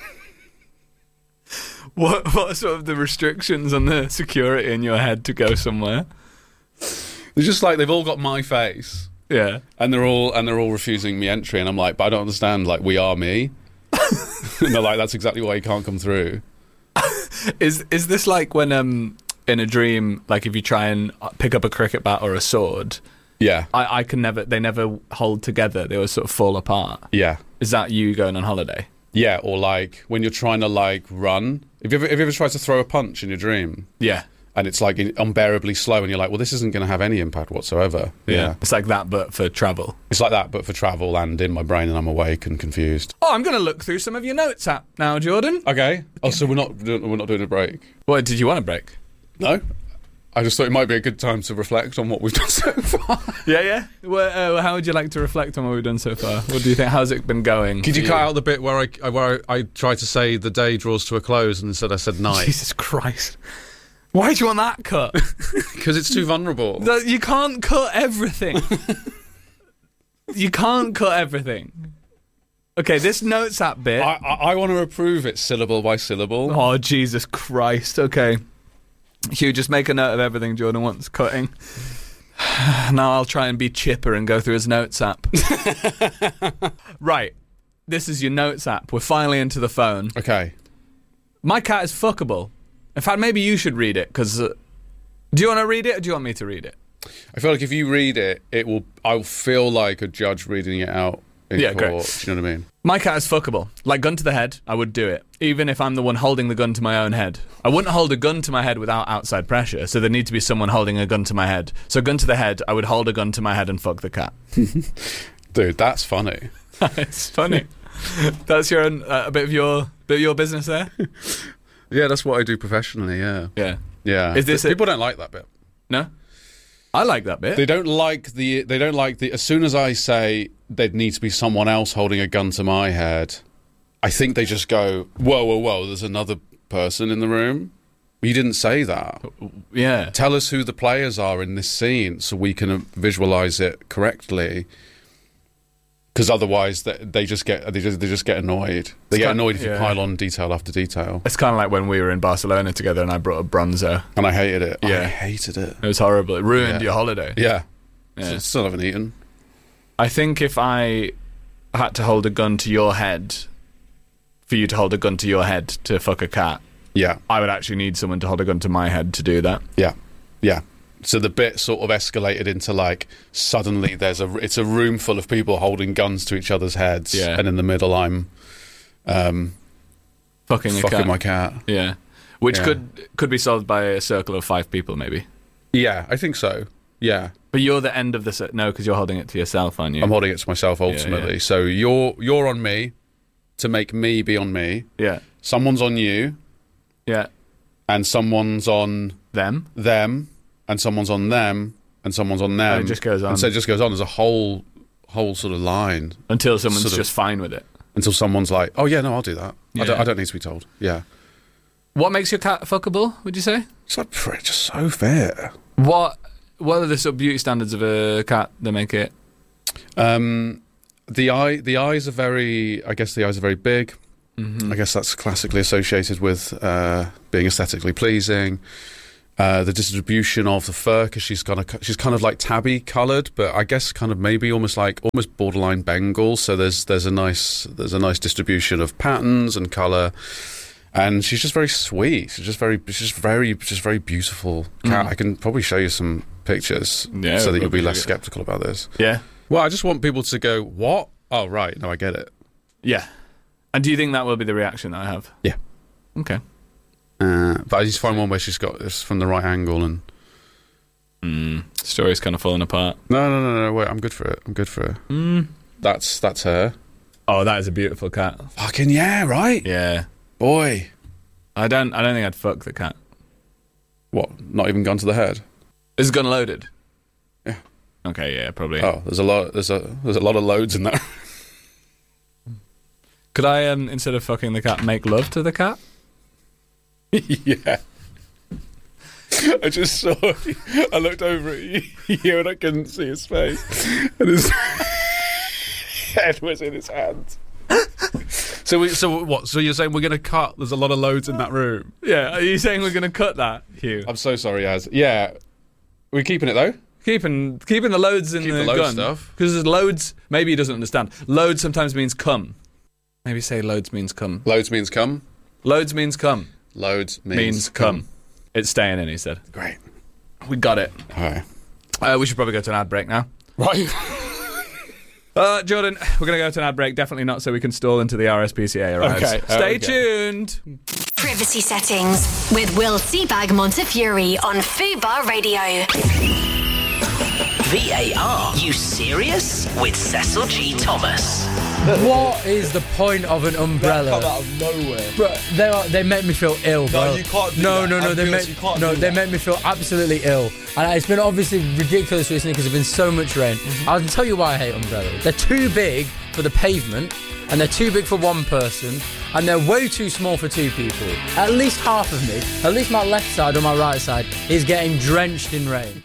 Q: What what are sort of the restrictions on the security in your head to go somewhere?
P: They're just like they've all got my face,
Q: yeah,
P: and they're all and they're all refusing me entry, and I'm like, but I don't understand. Like, we are me. And they're like, that's exactly why you can't come through.
Q: Is is this like when um in a dream, like if you try and pick up a cricket bat or a sword?
P: Yeah,
Q: I, I can never. They never hold together. They always sort of fall apart.
P: Yeah,
Q: is that you going on holiday?
P: Yeah, or like when you're trying to like run. Have you ever have you ever tried to throw a punch in your dream?
Q: Yeah.
P: And it's like unbearably slow, and you're like, well, this isn't going to have any impact whatsoever.
Q: Yeah.
P: yeah.
Q: It's like that, but for travel.
P: It's like that, but for travel and in my brain, and I'm awake and confused.
Q: Oh, I'm going to look through some of your notes app now, Jordan.
P: Okay. Oh, so we're not we're not doing a break.
Q: What, did you want a break?
P: No. I just thought it might be a good time to reflect on what we've done so far.
Q: Yeah, yeah. Well, uh, how would you like to reflect on what we've done so far? What do you think? How's it been going?
P: Could you,
Q: you
P: cut out the bit where I where I, I tried to say the day draws to a close and instead I said night?
Q: Jesus Christ. Why do you want that cut?
P: Because it's too vulnerable.
Q: You can't cut everything. You can't cut everything. Okay, this notes app bit.
P: I, I, I want to approve it syllable by syllable.
Q: Oh, Jesus Christ. Okay. Hugh, just make a note of everything Jordan wants cutting. Now I'll try and be chipper and go through his notes app. Right. This is your notes app. We're finally into the phone.
P: Okay.
Q: My cat is fuckable. In fact, maybe you should read it, because... Uh, do you want to read it, or do you want me to read it?
P: I feel like if you read it, it will. I'll feel like a judge reading it out in
Q: yeah,
P: court.
Q: Great.
P: Do you know what I mean?
Q: My cat is fuckable. Like, gun to the head, I would do it. Even if I'm the one holding the gun to my own head. I wouldn't hold a gun to my head without outside pressure, so there need to be someone holding a gun to my head. So gun to the head, I would hold a gun to my head and fuck the cat.
P: Dude, that's funny.
Q: It's funny. That's your own, uh, a bit of your bit of your business there?
P: Yeah, that's what I do professionally, yeah.
Q: Yeah.
P: Yeah.
Q: Is this
P: People
Q: a-
P: don't like that bit.
Q: No? I like that bit.
P: They don't like the they don't like the as soon as I say there'd need to be someone else holding a gun to my head, I think they just go, whoa, whoa, whoa, there's another person in the room. You didn't say that.
Q: Yeah.
P: Tell us who the players are in this scene so we can visualize it correctly. Because otherwise, they, they just get they just they just get annoyed. They
Q: It's
P: get
Q: kind-
P: annoyed if you
Q: yeah.
P: pile on detail after detail.
Q: It's kind of like when we were in Barcelona together and I brought a bronzer.
P: And I hated it.
Q: Yeah.
P: I hated it.
Q: It was horrible. It ruined
P: Yeah.
Q: your holiday.
P: Yeah.
Q: Yeah.
P: S- Still haven't eaten.
Q: I think if I had to hold a gun to your head, for you to hold a gun to your head to fuck a cat,
P: yeah,
Q: I would actually need someone to hold a gun to my head to do that.
P: Yeah, yeah. So the bit sort of escalated into like suddenly there's a it's a room full of people holding guns to each other's heads,
Q: Yeah.
P: and in the middle I'm um,
Q: Fucking a
P: fucking
Q: cat.
P: my cat.
Q: Yeah. Which
P: Yeah.
Q: could could be solved by a circle of five people, maybe.
P: Yeah, I think so. Yeah.
Q: But you're the end of the... Cir- no, because you're holding it to yourself, aren't you?
P: I'm holding it to myself ultimately.
Q: yeah.
P: So you're you're on me to make me be on me.
Q: Yeah.
P: Someone's on you.
Q: Yeah.
P: And someone's on
Q: them.
P: Them. And someone's on them. And someone's on them.
Q: And it just goes on.
P: And so it just goes on. There's a whole whole sort of line.
Q: Until someone's
P: Sort of-
Q: just fine with it.
P: Until someone's like, oh yeah, no, I'll do that.
Q: Yeah.
P: I, don't, I don't need to be told. Yeah.
Q: What makes your cat fuckable, would you say?
P: It's like just so fair.
Q: What What are the sort of beauty standards of a cat that make it?
P: Um, the eye, the eyes are very. I guess the eyes are very big.
Q: Mm-hmm.
P: I guess that's classically associated with uh, being aesthetically pleasing. Uh, the distribution of the fur, because she's kind of she's kind of like tabby coloured, but I guess kind of maybe almost like almost borderline Bengal. So there's there's a nice there's a nice distribution of patterns and colour. And she's just very sweet. She's just very, she's just very, just very beautiful cat.
Q: Mm.
P: I can probably show you some pictures
Q: Yeah,
P: so that you'll be
Q: probably,
P: less
Q: yeah.
P: sceptical about this.
Q: Yeah.
P: Well, I just want people to go, what? Oh, right. No, I get it.
Q: Yeah. And do you think that will be the reaction that I have?
P: Yeah.
Q: Okay.
P: Uh, but I just find one where she's got this from the right angle and.
Q: Mm. Story's kind of falling apart.
P: No, no, no, no. Wait, I'm good for it. I'm good for it.
Q: Mm.
P: That's that's her.
Q: Oh, that is a beautiful cat.
P: Fucking yeah, right?
Q: Yeah.
P: Boy.
Q: I don't. I don't think I'd fuck the cat.
P: What? Not even gone to the head?
Q: Is the gun loaded?
P: Yeah.
Q: Okay. Yeah. Probably.
P: Oh, there's a lot. There's a there's a lot of loads in that.
Q: Could I, um, instead of fucking the cat, make love to the cat?
P: Yeah. I just saw. I looked over at you and I couldn't see his face, and his head was in his hand. So, we, so what? So you're saying we're going to cut? There's a lot of loads in that room.
Q: Yeah. Are you saying we're going to cut that, Hugh?
P: I'm so sorry, Az. Yeah, we're keeping it though.
Q: Keeping keeping the loads in
P: Keep
Q: the,
P: the load
Q: gun
P: stuff.
Q: because there's loads. Maybe he doesn't understand. Load sometimes means come. Maybe say loads means come.
P: Loads means come.
Q: Loads means come.
P: Loads means,
Q: Means come. It's staying in. He said.
P: Great.
Q: We got it.
P: All right.
Q: Uh, we should probably go to an ad break now.
P: Right.
Q: Uh, Jordan, we're going to go to an ad break. Definitely not so we can stall into the R S P C A arrives.
P: Okay,
Q: Stay
P: okay.
Q: tuned.
D: Privacy settings with Will Seabag Montefiore on Fubar Radio.
C: V A R, you serious? With Cecil G. Thomas.
R: What is the point of an umbrella?
B: Come out of nowhere.
R: Bro, they are, they make me feel ill, bro.
B: No, you can't do
R: no,
B: that.
R: No, no,
B: I'm
R: they
B: honest,
R: make
B: you can't
R: no,
B: do
R: they
B: that.
R: make me feel absolutely ill. And it's been obviously ridiculous recently because there's been so much rain.
B: Mm-hmm.
R: I'll tell you why I hate umbrellas. They're too big for the pavement, and they're too big for one person, and they're way too small for two people. At least half of me, at least my left side or my right side, is getting drenched in rain.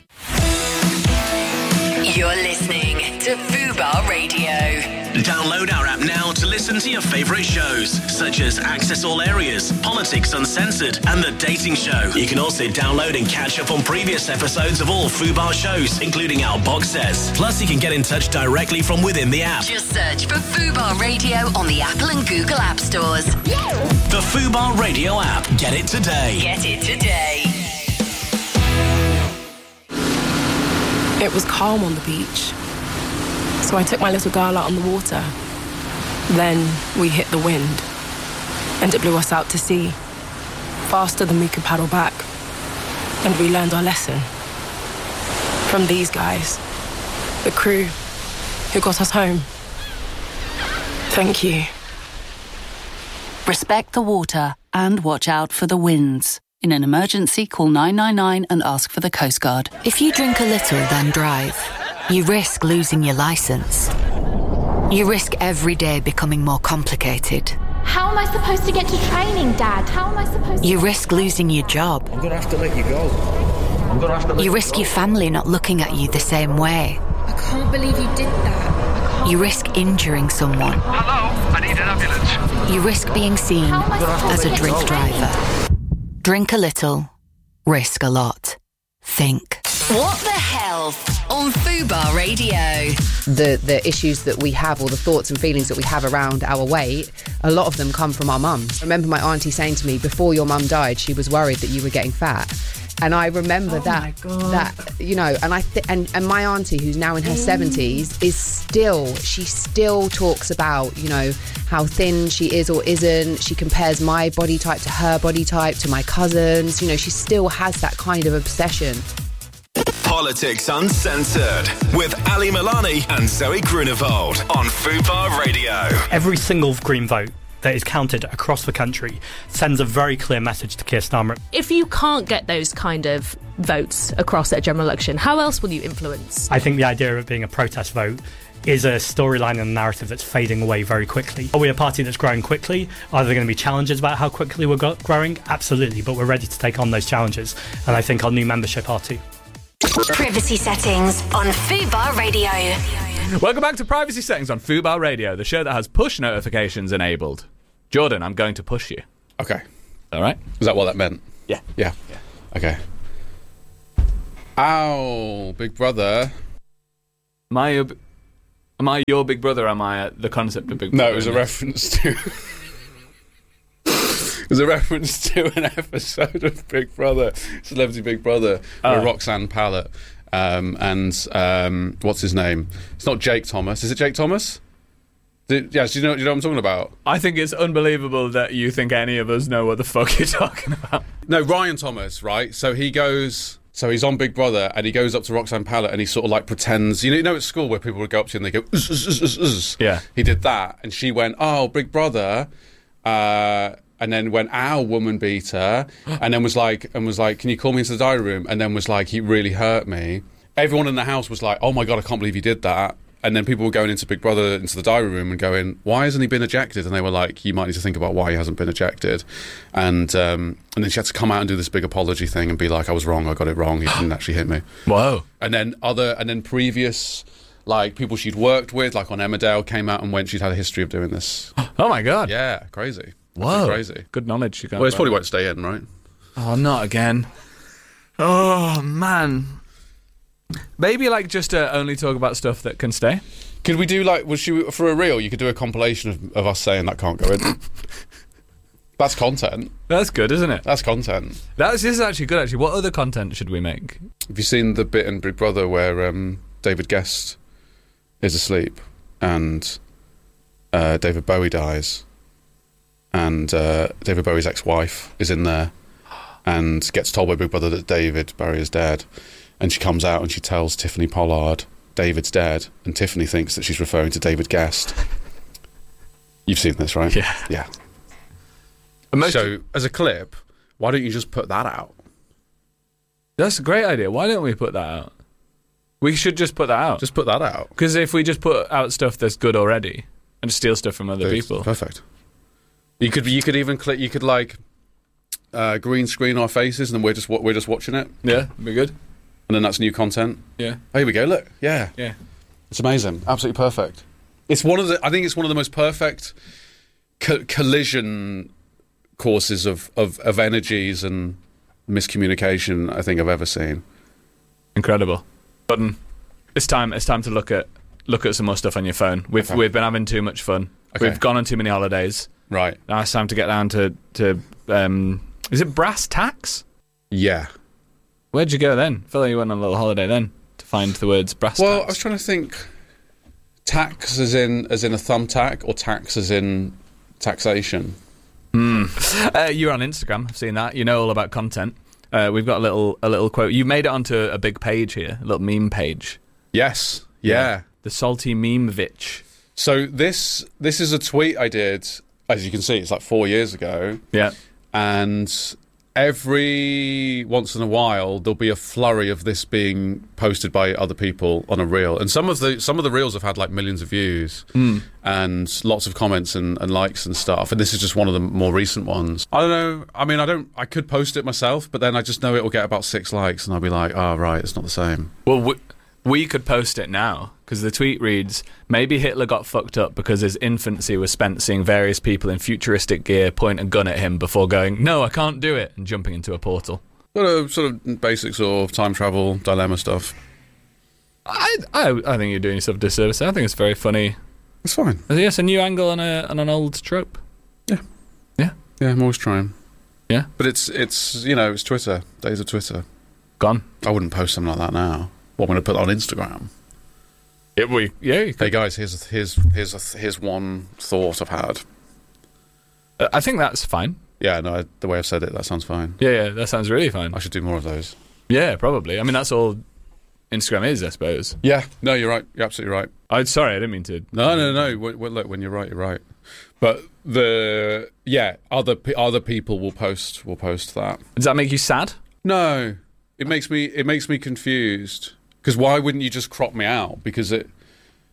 D: You're listening to Fubar Radio.
C: Download our app now to listen to your favourite shows, such as Access All Areas, Politics Uncensored, and The Dating Show. You can also download and catch up on previous episodes of all Fubar shows, including our box sets. Plus, you can get in touch directly from within the app.
D: Just search for Fubar Radio on the Apple and Google App Stores.
C: The Fubar Radio app. Get it today.
D: Get it today.
S: It was calm on the beach, so I took my little girl out on the water. Then we hit the wind, and it blew us out to sea, faster than we could paddle back. And we learned our lesson from these guys, the crew who got us home. Thank you.
T: Respect the water and watch out for the winds. In an emergency, call nine nine nine and ask for the Coast Guard.
G: If you drink a little, then drive, you risk losing your licence. You risk every day becoming more complicated.
U: How am I supposed to get to training, Dad? How am I supposed to...
G: You risk losing your job.
N: I'm gonna have to let you go. I'm gonna have to let
G: You
N: you
G: risk
N: go.
G: your family not looking at you the same way.
U: I can't believe you did that.
G: You risk injuring someone.
V: Hello, I need an ambulance.
G: You risk being seen as a drink driver. Drink a little, risk a lot. Think.
D: What the health on Fubar Radio.
E: The the issues that we have, or the thoughts and feelings that we have around our weight, a lot of them come from our mums. I remember my auntie saying to me, before your mum died, she was worried that you were getting fat. And I remember
U: Oh
E: that,
U: my God.
E: that you know, and I th- and and my auntie, who's now in her seventies, is still she still talks about, you know, how thin she is or isn't. She compares my body type to her body type, to my cousins. You know, she still has that kind of obsession.
C: Politics Uncensored with Ali Milani and Zoe Grunewald on Fubar Radio.
W: Every single Green vote that is counted across the country sends a very clear message to Keir Starmer.
X: If you can't get those kind of votes across at a general election, how else will you influence?
W: I think the idea of it being a protest vote is a storyline and a narrative that's fading away very quickly. Are we a party that's growing quickly? Are there going to be challenges about how quickly we're go- growing? Absolutely, but we're ready to take on those challenges, and I think our new membership are too.
D: Privacy settings on Fubar Radio.
Q: Welcome back to Privacy Settings on Fubar Radio, the show that has push notifications enabled. Jordan, I'm going to push you.
P: Okay.
Q: All right?
P: Is that what that meant?
Q: Yeah.
P: Yeah.
Q: yeah.
P: Okay. Ow, big brother.
Q: Am I, your, am I your big brother, or am I uh, the concept of big brother?
P: No, it was a reference to... It was a reference to an episode of Big Brother, Celebrity Big Brother,
Q: Oh.
P: where Roxanne Pallett um, and um, what's his name? It's not Jake Thomas. Is it Jake Thomas? Do, yeah, do you know? Do you know what I'm talking about?
Q: I think it's unbelievable that you think any of us know what the fuck you're talking about.
P: No, Ryan Thomas, right? So he goes. So he's on Big Brother, and he goes up to Roxanne Pallett, and he sort of like pretends. You know, you know at school where people would go up to you and they go, "Uzz, uzz, uzz, uzz, uzz."
Q: Yeah.
P: He did that, and she went, "Oh, Big Brother," uh, and then went, "Ow, woman beater," and then was like, and was like, "Can you call me into the diary room?" And then was like, "He really hurt me." Everyone in the house was like, "Oh my god, I can't believe you did that." And then people were going into Big Brother, into the diary room and going, "Why hasn't he been ejected?" And they were like, "You might need to think about why he hasn't been ejected." And um, and then she had to come out and do this big apology thing and be like, "I was wrong, I got it wrong, he didn't actually hit me."
Q: Whoa.
P: And then other, and then previous, like, people she'd worked with, like on Emmerdale, came out and went, she'd had a history of doing this.
Q: Oh my god.
P: Yeah, crazy.
Q: Whoa.
P: Crazy.
Q: Good knowledge. You got.
P: Well, it's probably won't stay in, right?
Q: Oh, not again. Oh, man. Maybe, like, just uh, only talk about stuff that can stay.
P: Could we do, like, was she, for a reel, you could do a compilation of, of us saying that can't go in. That's content.
Q: That's good, isn't it?
P: That's content.
Q: That's, this is actually good, actually. What other content should we make?
P: Have you seen the bit in Big Brother where um, David Guest is asleep and uh, David Bowie dies and uh, David Bowie's ex-wife is in there and gets told by Big Brother that David Bowie is dead, and she comes out and she tells Tiffany Pollard David's dead, and Tiffany thinks that she's referring to David Guest. You've seen this, right?
Q: Yeah.
P: Yeah.
Q: Most
P: so, as a clip, why don't you just put that out?
Q: That's a great idea. Why don't we put that out? We should just put that out.
P: Just put that out.
Q: Because if we just put out stuff that's good already and steal stuff from other
P: Dude,
Q: people.
P: Perfect. You could you could even click. You could like uh, green screen our faces, and then we're just we're just watching it.
Q: Yeah, be good.
P: And then that's new content.
Q: Yeah.
P: Oh, here we go. Look. Yeah.
Q: Yeah.
P: It's amazing. Absolutely perfect. It's one of the. I think it's one of the most perfect co- collision courses of, of of energies and miscommunication I think I've ever seen.
Q: Incredible. Button. It's time. It's time to look at look at some more stuff on your phone. We've
P: Okay.
Q: we've been having too much fun.
P: Okay.
Q: We've gone on too many holidays.
P: Right.
Q: Now it's time to get down to to. Um, is it brass tacks?
P: Yeah.
Q: Where'd you go then? I feel like you went on a little holiday then to find the words brass
P: Well, I
Q: tacks.
P: was trying to think. Tax as in as in a thumbtack, or tax as in taxation.
Q: Mm. Uh, you're on Instagram. I've seen that. You know all about content. Uh, we've got a little a little quote. You made it onto a big page here, a little meme page.
P: Yes. Yeah.
Q: The salty meme vitch.
P: So this this is a tweet I did. As you can see, it's like four years ago.
Q: Yeah.
P: And every once in a while, there'll be a flurry of this being posted by other people on a reel. And some of the some of the reels have had like millions of views
Q: Mm.
P: and lots of comments and, and likes and stuff. And this is just one of the more recent ones. I don't know. I mean, I don't. I could post it myself, but then I just know it will get about six likes, and I'll be like, oh right, it's not the same.
Q: Well, we, we could post it now because the tweet reads: "Maybe Hitler got fucked up because his infancy was spent seeing various people in futuristic gear point a gun at him before going, 'No, I can't do it,' and jumping into a portal."
P: Sort of, sort of basics of time travel dilemma stuff.
Q: I, I, I think you're doing yourself a disservice. I think it's very funny.
P: It's fine.
Q: Yes, a new angle on a on an old trope.
P: Yeah,
Q: yeah,
P: yeah. I'm always trying.
Q: Yeah,
P: but it's it's you know it's Twitter. Days of Twitter.
Q: Gone.
P: I wouldn't post something like that now. What, I'm going to put it on Instagram?
Q: Yeah, we yeah.
P: Hey guys, here's here's here's a, here's one thought I've had.
Q: Uh, I think that's fine.
P: Yeah, no, I, the way I've said it, that sounds fine.
Q: Yeah, yeah, that sounds really fine.
P: I should do more of those.
Q: Yeah, probably. I mean, that's all Instagram is, I suppose.
P: Yeah, no, you're right. You're absolutely right.
Q: I'm sorry, I didn't mean to.
P: No, no, no. When, when, look, when you're right, you're right. But the yeah, other pe- other people will post will post that.
Q: Does that make you sad?
P: No, it makes me it makes me confused. Because why wouldn't you just crop me out? Because it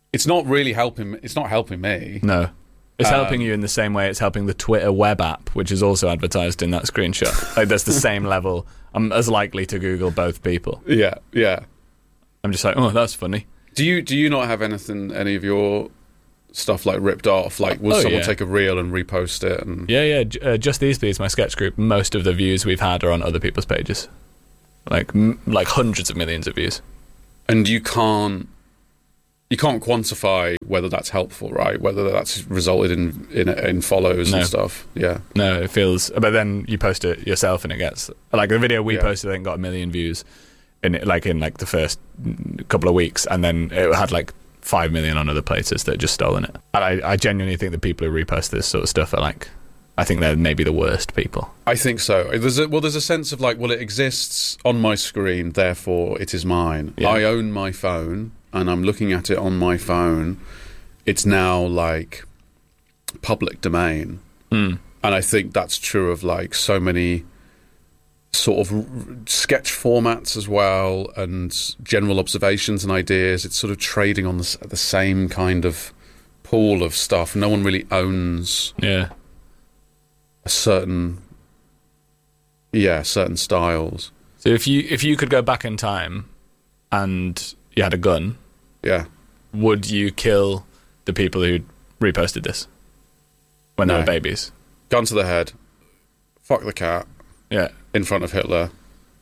P: it's not really helping. It's not helping me.
Q: No. It's
P: Um,
Q: helping you in the same way it's helping the Twitter web app, which is also advertised in that screenshot. Like, that's the same level. I'm as likely to Google both people.
P: Yeah, yeah.
Q: I'm just like, oh, that's funny.
P: Do you do you not have anything, any of your stuff like ripped off? Like, will
Q: Oh,
P: someone
Q: yeah.
P: take a reel and repost it? And
Q: Yeah, yeah. j- Uh, Just These Bees, my sketch group, most of the views we've had are on other people's pages. Like, m- like hundreds of millions of views.
P: and you can't you can't quantify whether that's helpful, right? Whether that's resulted in in, in follows
Q: No.
P: and stuff. Yeah.
Q: No, it feels. But then you post it yourself, and it gets like the video we
P: Yeah.
Q: posted. I think got a million views in it, like in like the first couple of weeks, and then it had like five million on other places that had just stolen it. And I, I genuinely think the people who repost this sort of stuff are like, I think they're maybe the worst people.
P: I think so. There's a, well, there's a sense of like, well, it exists on my screen, therefore it is mine.
Q: Yeah.
P: I own my phone, and I'm looking at it on my phone. It's now like public domain,
Q: Mm.
P: and I think that's true of like so many sort of r- sketch formats as well, and general observations and ideas. It's sort of trading on the, s- the same kind of pool of stuff. No one really owns
Q: Yeah.
P: a certain, yeah, certain styles.
Q: So if you if you could go back in time, and you had a gun,
P: Yeah.
Q: would you kill the people who reposted this when they
P: No.
Q: were babies?
P: Gun to the head. Fuck the cat.
Q: Yeah.
P: In front of Hitler.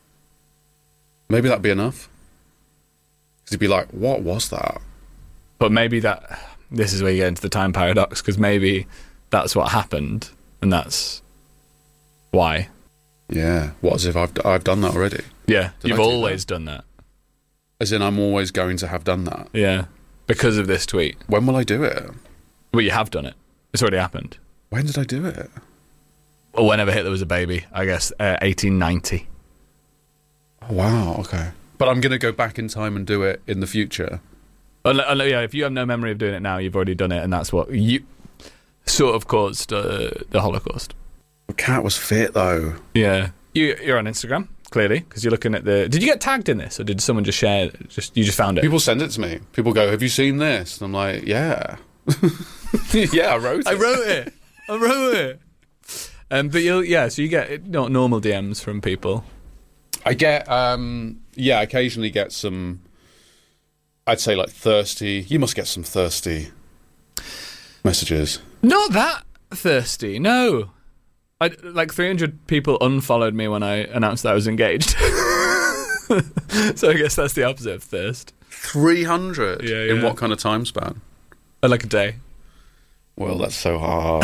P: Maybe that'd be enough. Because he'd be like, what was that?
Q: But maybe that this is where you get into the time paradox, because maybe that's what happened, and that's why.
P: Yeah. What, as if I've, d- I've done that already?
Q: Yeah,
P: Did
Q: you've
P: I do
Q: always done that.
P: As in, I'm always going to have done that.
Q: Yeah, because of this tweet.
P: When will I do it?
Q: Well, you have done it. It's already happened.
P: When did I do it?
Q: Or whenever Hitler was a baby, I guess, uh, eighteen ninety.
P: Oh, wow, okay. But I'm going to go back in time and do it in the future.
Q: Well, uh, yeah, if you have no memory of doing it now, you've already done it, and that's what you sort of caused uh, the Holocaust.
P: The cat was fit, though.
Q: Yeah. You, you're on Instagram, clearly, because you're looking at the... Did you get tagged in this, or did someone just share... Just You just found it?
P: People send it to me. People go, have you seen this? And I'm like, yeah. yeah, I wrote it.
Q: I wrote it. I wrote it. Um, but you'll, yeah, so you get not normal D Ms from people.
P: I get, um, yeah, I occasionally get some, I'd say like thirsty, you must get some thirsty messages.
Q: Not that thirsty, no. I, like three hundred people unfollowed me when I announced that I was engaged. So I guess that's the opposite of thirst.
P: three hundred?
Q: Yeah,
P: In
Q: yeah.
P: what kind of time span?
Q: Uh, Like a day.
P: Well, that's so hard.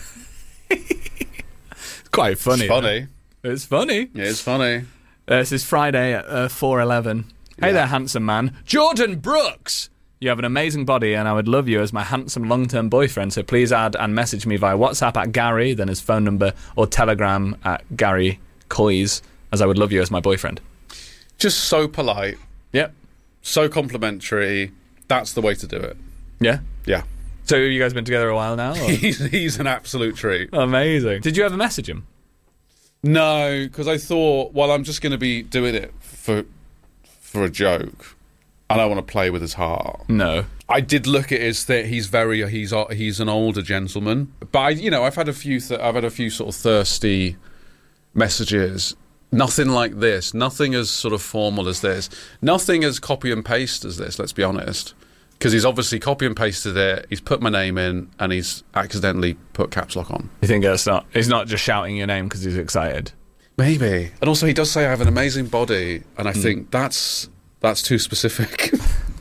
Q: It's quite funny.
P: It's funny.
Q: It's funny.
P: Yeah, it's funny.
Q: Uh, this is Friday at uh, four eleven. Hey there, handsome man. Jordan Brooks! You have an amazing body, and I would love you as my handsome long-term boyfriend, so please add and message me via WhatsApp at Gary, then his phone number, or Telegram at Gary Coys, as I would love you as my boyfriend.
P: Just so polite.
Q: Yep.
P: So complimentary. That's the way to do it.
Q: Yeah?
P: Yeah.
Q: So you guys been together a while now? Or?
P: He's, he's an absolute treat.
Q: Amazing. Did you ever message him?
P: No, because I thought, well, I'm just going to be doing it for for a joke. I don't want to play with his heart.
Q: No.
P: I did look at his thing. He's very he's he's an older gentleman, but I, you know, I've had a few th- I've had a few sort of thirsty messages. Nothing like this. Nothing as sort of formal as this. Nothing as copy and paste as this. Let's be honest, because he's obviously copy and pasted it. He's put my name in, and he's accidentally put caps lock on.
Q: You think that's not... He's not just shouting your name because he's excited?
P: Maybe. And also, he does say I have an amazing body, and I
Q: Mm.
P: think that's that's too specific.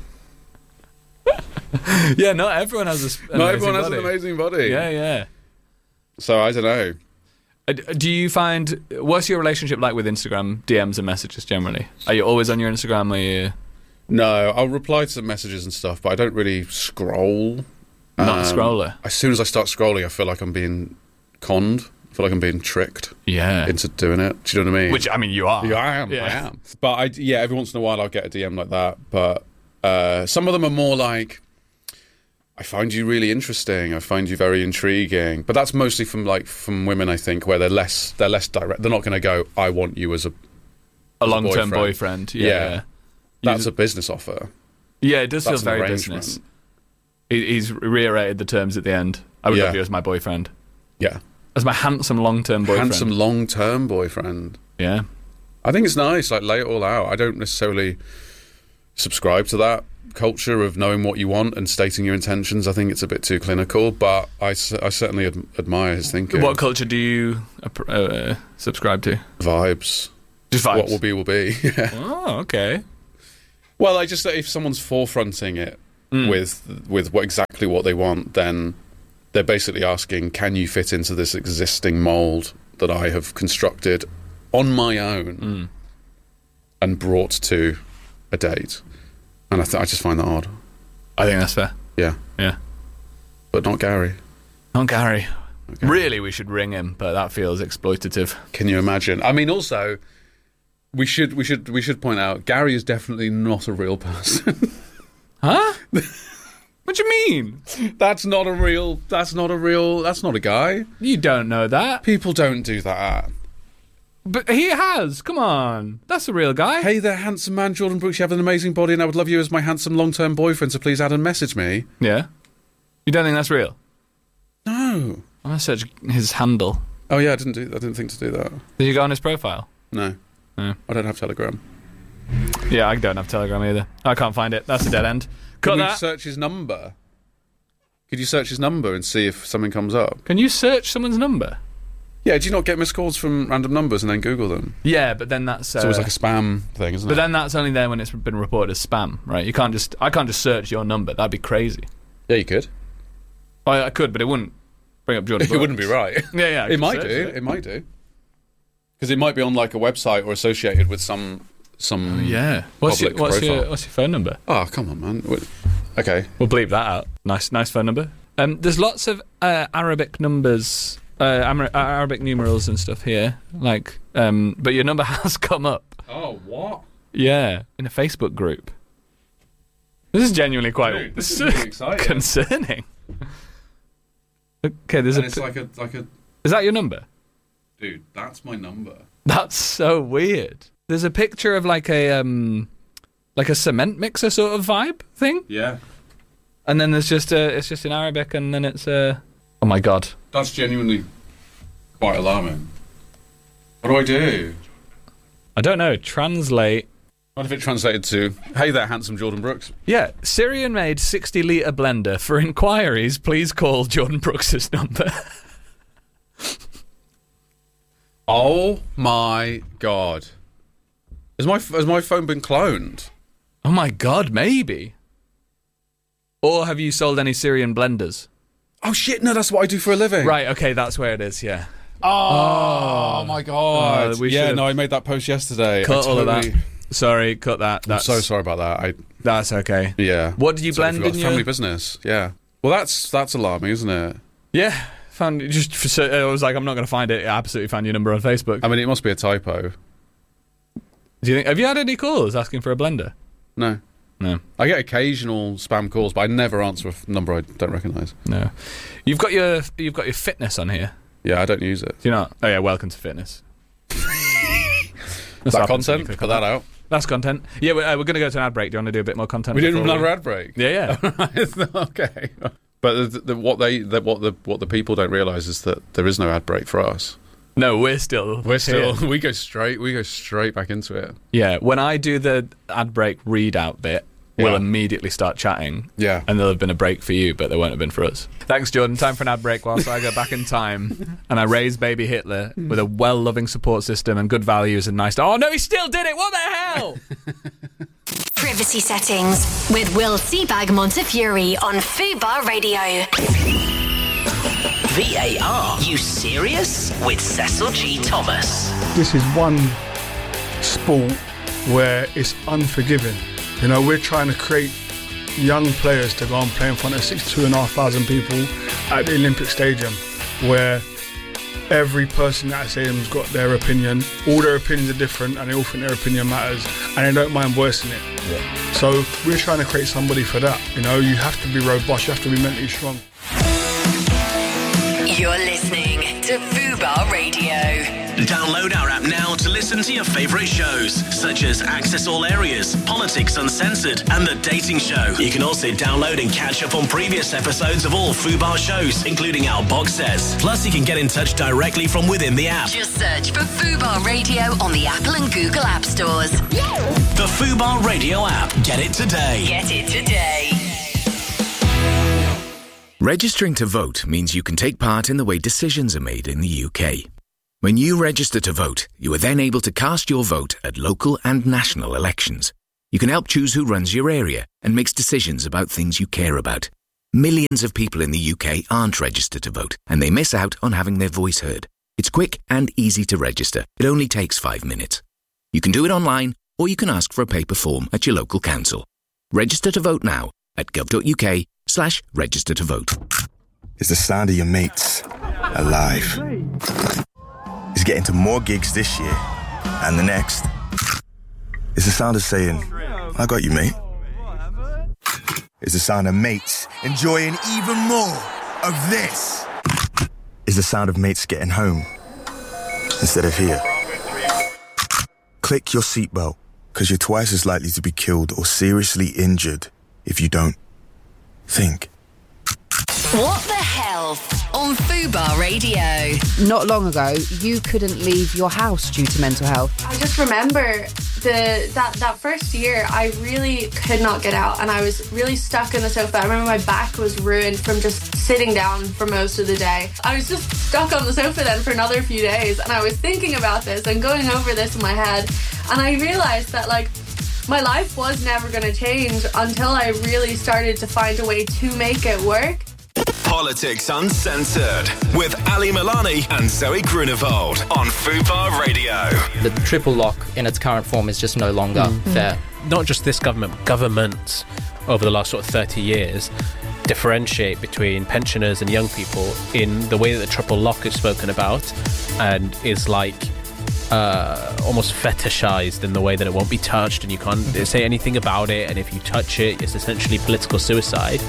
Q: Yeah, not everyone has a s-
P: Not
Q: amazing
P: everyone has
Q: body.
P: an amazing body.
Q: Yeah, yeah.
P: So I don't know.
Q: Uh, d- Do you find... What's your relationship like with Instagram D Ms and messages generally? Are you always on your Instagram? Or you...
P: No, I'll reply to some messages and stuff, but I don't really scroll.
Q: Not a scroller?
P: As soon as I start scrolling, I feel like I'm being conned. I feel like I'm being tricked.
Q: Yeah.
P: Into doing it. Do you know what I mean?
Q: Which, I mean, you are.
P: Yeah, I am.
Q: Yeah.
P: I am. But I, yeah, every once in a while I'll get a D M like that. But uh, some of them are more like, I find you really interesting. I find you very intriguing. But that's mostly from like from women, I think, where they're less they're less direct. They're not going to go, I want you as a
Q: A
P: as
Q: long-term
P: boyfriend.
Q: boyfriend. Yeah.
P: That's a business offer.
Q: Yeah, it does
P: That's
Q: feel
P: an
Q: very
P: arrangement.
Q: business. He, he's reiterated the terms at the end. I would
P: Yeah.
Q: love you as my boyfriend.
P: Yeah.
Q: As my handsome long-term boyfriend.
P: Handsome long-term boyfriend.
Q: Yeah.
P: I think it's nice, like, lay it all out. I don't necessarily subscribe to that culture of knowing what you want and stating your intentions. I think it's a bit too clinical, but I, s- I certainly ad- admire his thinking.
Q: What culture do you uh, uh, subscribe to?
P: Vibes.
Q: Just vibes?
P: What will be, will be. Yeah.
Q: Oh, okay.
P: Well, I just, if someone's forefronting it
Q: Mm.
P: with with what exactly what they want, then they're basically asking, can you fit into this existing mould that I have constructed on my own
Q: mm.
P: and brought to a date? And I, th- I just find that odd.
Q: I think that's fair.
P: Yeah.
Q: Yeah.
P: But not Gary.
Q: Not Gary. Okay. Really, we should ring him, but that feels exploitative.
P: Can you imagine? I mean, also, we should we should we should point out Gary is definitely not a real person.
Q: Huh? What do you mean?
P: That's not a real. That's not a real. That's not a guy.
Q: You don't know that.
P: People don't do that.
Q: But he has. Come on. That's a real guy.
P: Hey there, handsome man, Jordan Brooks. You have an amazing body, and I would love you as my handsome long-term boyfriend. So please add and message me.
Q: Yeah. You don't think that's real?
P: No.
Q: I'm gonna search his handle.
P: Oh yeah, I didn't do. I didn't think to do that.
Q: Did you go on his profile?
P: No.
Q: No.
P: I don't have Telegram.
Q: Yeah, I don't have Telegram either. I can't find it. That's a dead end. Cut
P: Can we
Q: that.
P: search his number? Could you search his number and see if something comes up?
Q: Can you search someone's number?
P: Yeah, do you not get missed calls from random numbers and then Google them?
Q: Yeah, but then that's uh,
P: It's always like a spam thing, isn't
Q: But
P: it?
Q: then that's only there when it's been reported as spam, right? You can't just I can't just search your number. That'd be crazy.
P: Yeah, you could.
Q: I, I could, but it wouldn't bring up Jordan.
P: It wouldn't be right.
Q: Yeah, yeah. I
P: It
Q: could
P: might
Q: search
P: do. It might do. Because it might be on like a website or associated with some some.
Q: Yeah. What's your
P: public
Q: what's
P: profile.
Q: your what's your phone number?
P: Oh, come on, man. What- Okay.
Q: We'll bleep that out. Nice, nice phone number. Um, there's lots of uh, Arabic numbers, uh, Amer- uh, Arabic numerals and stuff here. Like, um, but your number has come up.
P: Oh, what?
Q: Yeah, in a Facebook group. This is genuinely quite
P: Dude, this is really exciting.
Q: concerning. Okay, there's
P: And
Q: a.
P: it's like a like a.
Q: Is that your number?
P: Dude, that's my number.
Q: That's so weird. There's a picture of like a um, like a cement mixer sort of vibe thing.
P: Yeah.
Q: And then there's just a, it's just in Arabic, and then it's uh, oh my god.
P: That's genuinely quite alarming. What do I do?
Q: I don't know. Translate.
P: What if it translated to, hey there, handsome Jordan Brooks?
Q: Yeah, Syrian-made sixty litre blender. For inquiries, please call Jordan Brooks's number.
P: Oh my god. Has my, has my phone been cloned?
Q: Oh my god, maybe. Or have you sold any Syrian blenders?
P: Oh shit, no, that's what I do for a living.
Q: Right, okay, that's where it is, yeah.
P: Oh, oh my god.
Q: Uh, we
P: yeah,
Q: should've-
P: no, I made that post yesterday.
Q: Cut
P: I
Q: all
P: totally-
Q: of that. Sorry, cut that.
P: I'm
Q: That's,
P: so sorry about that. I
Q: That's okay.
P: Yeah.
Q: What did you
P: Sorry,
Q: blend
P: forgot.
Q: in your...
P: Family business, yeah. Well, that's that's alarming, isn't it?
Q: Yeah, found it just for, I was like, I'm not going to find it. I absolutely found your number on Facebook.
P: I mean, it must be a typo.
Q: Do you think? Have you had any calls asking for a blender?
P: No.
Q: No.
P: I get occasional spam calls, but I never answer a f- number I don't recognise.
Q: No. You've got your you've got your fitness on here.
P: Yeah, I don't use it.
Q: Do you not? Oh yeah, welcome to fitness.
P: Is that content? Put that out.
Q: That's content. Yeah, we're, uh, we're going to go to an ad break. Do you want to do a bit more content?
P: We did
Q: before
P: another
Q: we-
P: ad break.
Q: Yeah, yeah.
P: Okay. But the, the, what they the, what the what the people don't realise is that there is no ad break for us.
Q: No, we're still
P: We're still
Q: here.
P: we go straight we go straight back into it.
Q: Yeah, when I do the ad break readout bit, we'll
P: Yeah.
Q: immediately start chatting.
P: Yeah.
Q: And there'll have been a break for you, but there won't have been for us. Thanks, Jordan. Time for an ad break whilst I go back in time and I raise baby Hitler with a well-loving support system and good values and nice... Oh, no, he still did it! What the hell?
D: Privacy settings with Will Seabag Montefiore on Fubar Radio.
C: V A R, you serious? With Cecil G. Thomas.
A: This is one sport where it's unforgiving. You know, we're trying to create young players to go and play in front of sixty-two and a half thousand people at the Olympic Stadium, where every person at that stadium's got their opinion. All their opinions are different, and they all think their opinion matters, and they don't mind voicing it. Yeah. So we're trying to create somebody for that. You know, you have to be robust, you have to be mentally strong.
D: You're listening to Fubar Radio.
C: Download our app now to listen to your favourite shows, such as Access All Areas, Politics Uncensored, and The Dating Show. You can also download and catch up on previous episodes of all Fubar shows, including our box sets. Plus, you can get in touch directly from within the app.
D: Just search for Fubar Radio on the Apple and Google App Stores.
C: The Fubar Radio app. Get it today.
D: Get it today.
F: Registering to vote means you can take part in the way decisions are made in the U K. When you register to vote, you are then able to cast your vote at local and national elections. You can help choose who runs your area and makes decisions about things you care about. Millions of people in the U K aren't registered to vote, and they miss out on having their voice heard. It's quick and easy to register. It only takes five minutes. You can do it online, or you can ask for a paper form at your local council. Register to vote now at gov.uk slash register to vote.
H: It's the sound of your mates alive. It's getting to more gigs this year and the next. It's the sound of saying, I got you, mate. It's the sound of mates enjoying even more of this. It's the sound of mates getting home instead of here. Click your seatbelt, because you're twice as likely to be killed or seriously injured if you don't. Think.
D: What the hell on Fubar Radio?
E: Not long ago, you couldn't leave your house due to mental health.
I: I just remember the that, that first year, I really could not get out, and I was really stuck in the sofa. I remember my back was ruined from just sitting down for most of the day. I was just stuck on the sofa then for another few days, and I was thinking about this and going over this in my head, and I realised that, like, my life was never going to change until I really started to find a way to make it work.
C: Politics Uncensored with Ali Milani and Zoe Grunewald on Fubar Radio.
R: The triple lock in its current form is just no longer
J: Mm.
R: fair.
J: Not just this government, but governments over the last sort of thirty years differentiate between pensioners and young people in the way that the triple lock is spoken about, and is like uh, almost fetishized in the way that it won't be touched and you can't say anything about it, and if you touch it, it's essentially political suicide.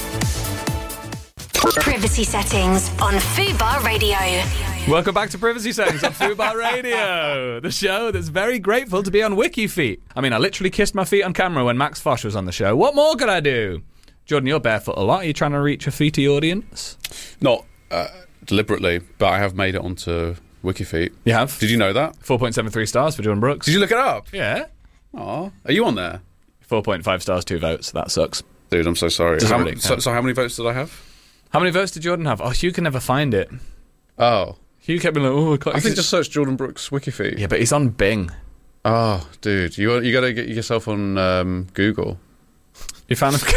D: Privacy settings on Fubar Radio.
Q: Welcome back to Privacy Settings on Fubar Radio, the show that's very grateful to be on WikiFeet. I mean, I literally kissed my feet on camera when Max Fosh was on the show. What more could I do? Jordan, you're barefoot a lot. Are you trying to reach a feety audience?
P: Not uh, deliberately, but I have made it onto WikiFeet.
Q: You have?
P: Did you know that?
Q: four point seven three stars for Jordan Brooks.
P: Did you look it up?
Q: Yeah.
P: Aw. Are you on there?
Q: four point five stars, two votes. That sucks.
P: Dude, I'm so sorry.
Q: Does
P: How,
Q: everything
P: so,
Q: count?
P: so how many votes did I have?
Q: How many votes did Jordan have? Oh, Hugh can never find it.
P: Oh.
Q: Hugh kept being like, oh, I can't.
P: I think just search Jordan Brooks WikiFeet.
Q: Yeah, but he's on Bing.
P: Oh, dude. You, you got to get yourself on um, Google.
Q: You found him.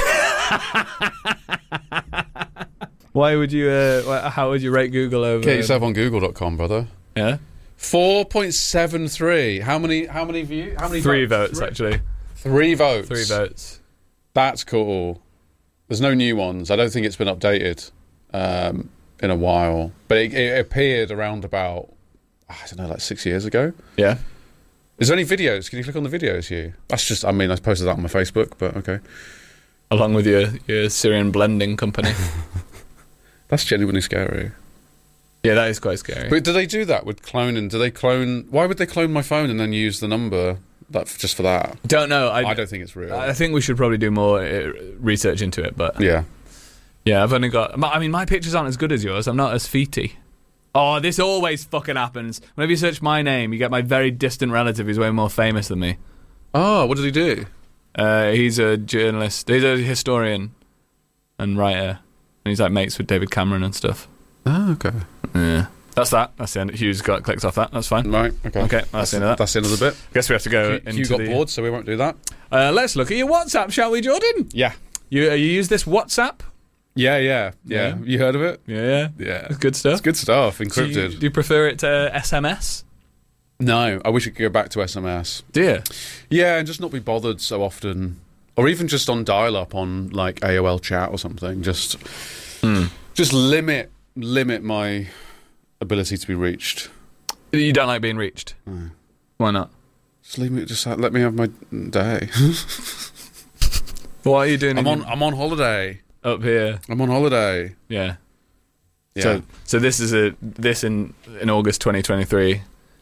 Q: Why would you, uh, how would you rate Google over...
P: Get yourself on google dot com, brother.
Q: Yeah?
P: four point seven three. How many, how many views? How many
Q: Three
P: votes?
Q: votes, actually.
P: Three votes.
Q: Three votes.
P: That's cool. There's no new ones. I don't think it's been updated um, in a while. But it, it appeared around about, I don't know, like six years ago.
Q: Yeah.
P: Is there any videos? Can you click on the videos, Hugh? That's just, I mean, I posted that on my Facebook, but okay.
Q: Along with your, your Syrian blending company.
P: That's genuinely scary.
Q: Yeah, that is quite scary.
P: But do they do that with cloning? Do they clone... Why would they clone my phone and then use the number that, just for that?
Q: Don't know. I,
P: I don't think it's real.
Q: I think we should probably do more uh, research into it, but...
P: Yeah.
Q: Yeah, I've only got... I mean, my pictures aren't as good as yours. I'm not as feety. Oh, this always fucking happens. Whenever you search my name, you get my very distant relative who's way more famous than me.
P: Oh, what did he do?
Q: Uh, he's a journalist. He's a historian and writer. And he's like mates with David Cameron and stuff.
P: Oh, okay.
Q: Yeah. That's that. That's the end. Hugh's got clicked off that. That's fine.
P: Right, okay.
Q: Okay, that's,
P: That's,
Q: the end of that.
P: that's the end of the bit.
Q: Guess we have to go
P: Hugh,
Q: into
P: Hugh got
Q: the...
P: bored, so we won't do that.
Q: Uh, let's look at your WhatsApp, shall we, Jordan?
P: Yeah.
Q: You, uh, you use this WhatsApp?
P: Yeah, yeah, yeah,
Q: Yeah.
P: You heard of it?
Q: Yeah, yeah.
P: Yeah.
Q: It's good stuff.
P: It's good stuff,
Q: Do
P: encrypted.
Q: you, do you prefer it to S M S?
P: No, I wish it could go back to S M S.
Q: Do you?
P: Yeah, and just not be bothered so often. Or even just on dial-up on, like, A O L chat or something. Just,
Q: Hmm.
P: just limit, limit my ability to be reached.
Q: You don't like being reached?
P: No.
Q: Why not?
P: Just leave me, just let me have my day.
Q: What are you doing?
P: I'm
Q: in
P: on, I'm on holiday.
Q: Up here.
P: I'm on holiday.
Q: Yeah.
P: Yeah.
Q: So, so this is a this in in August twenty twenty-three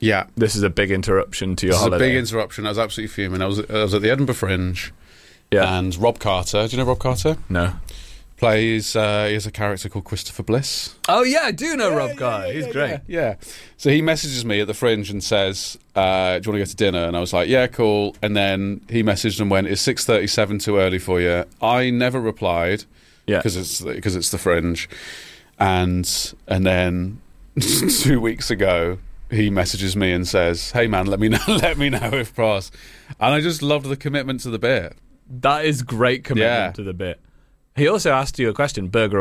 P: Yeah.
Q: This is a big interruption to your
P: this
Q: holiday.
P: This is a big interruption. I was absolutely fuming. I was, I was at the Edinburgh Fringe. Yeah. And Rob Carter, do you know Rob Carter?
Q: No.
P: Plays, uh, he has a character called Christopher Bliss.
Q: Oh, yeah, I do know
P: yeah,
Q: Rob
P: yeah,
Q: Carter.
P: Yeah,
Q: He's
P: yeah,
Q: great.
P: Yeah, yeah. So he messages me at the Fringe and says, uh, do you want to go to dinner? And I was like, yeah, cool. And then he messaged and went, is six thirty-seven too early for you? I never replied.
Q: Yeah.
P: Because it's, because it's the Fringe. And, and then two weeks ago, he messages me and says, hey, man, let me know, let me know if pros. And I just loved the commitment to the bit.
Q: That is great commitment
P: yeah.
Q: to the bit. He also asked you a question, burger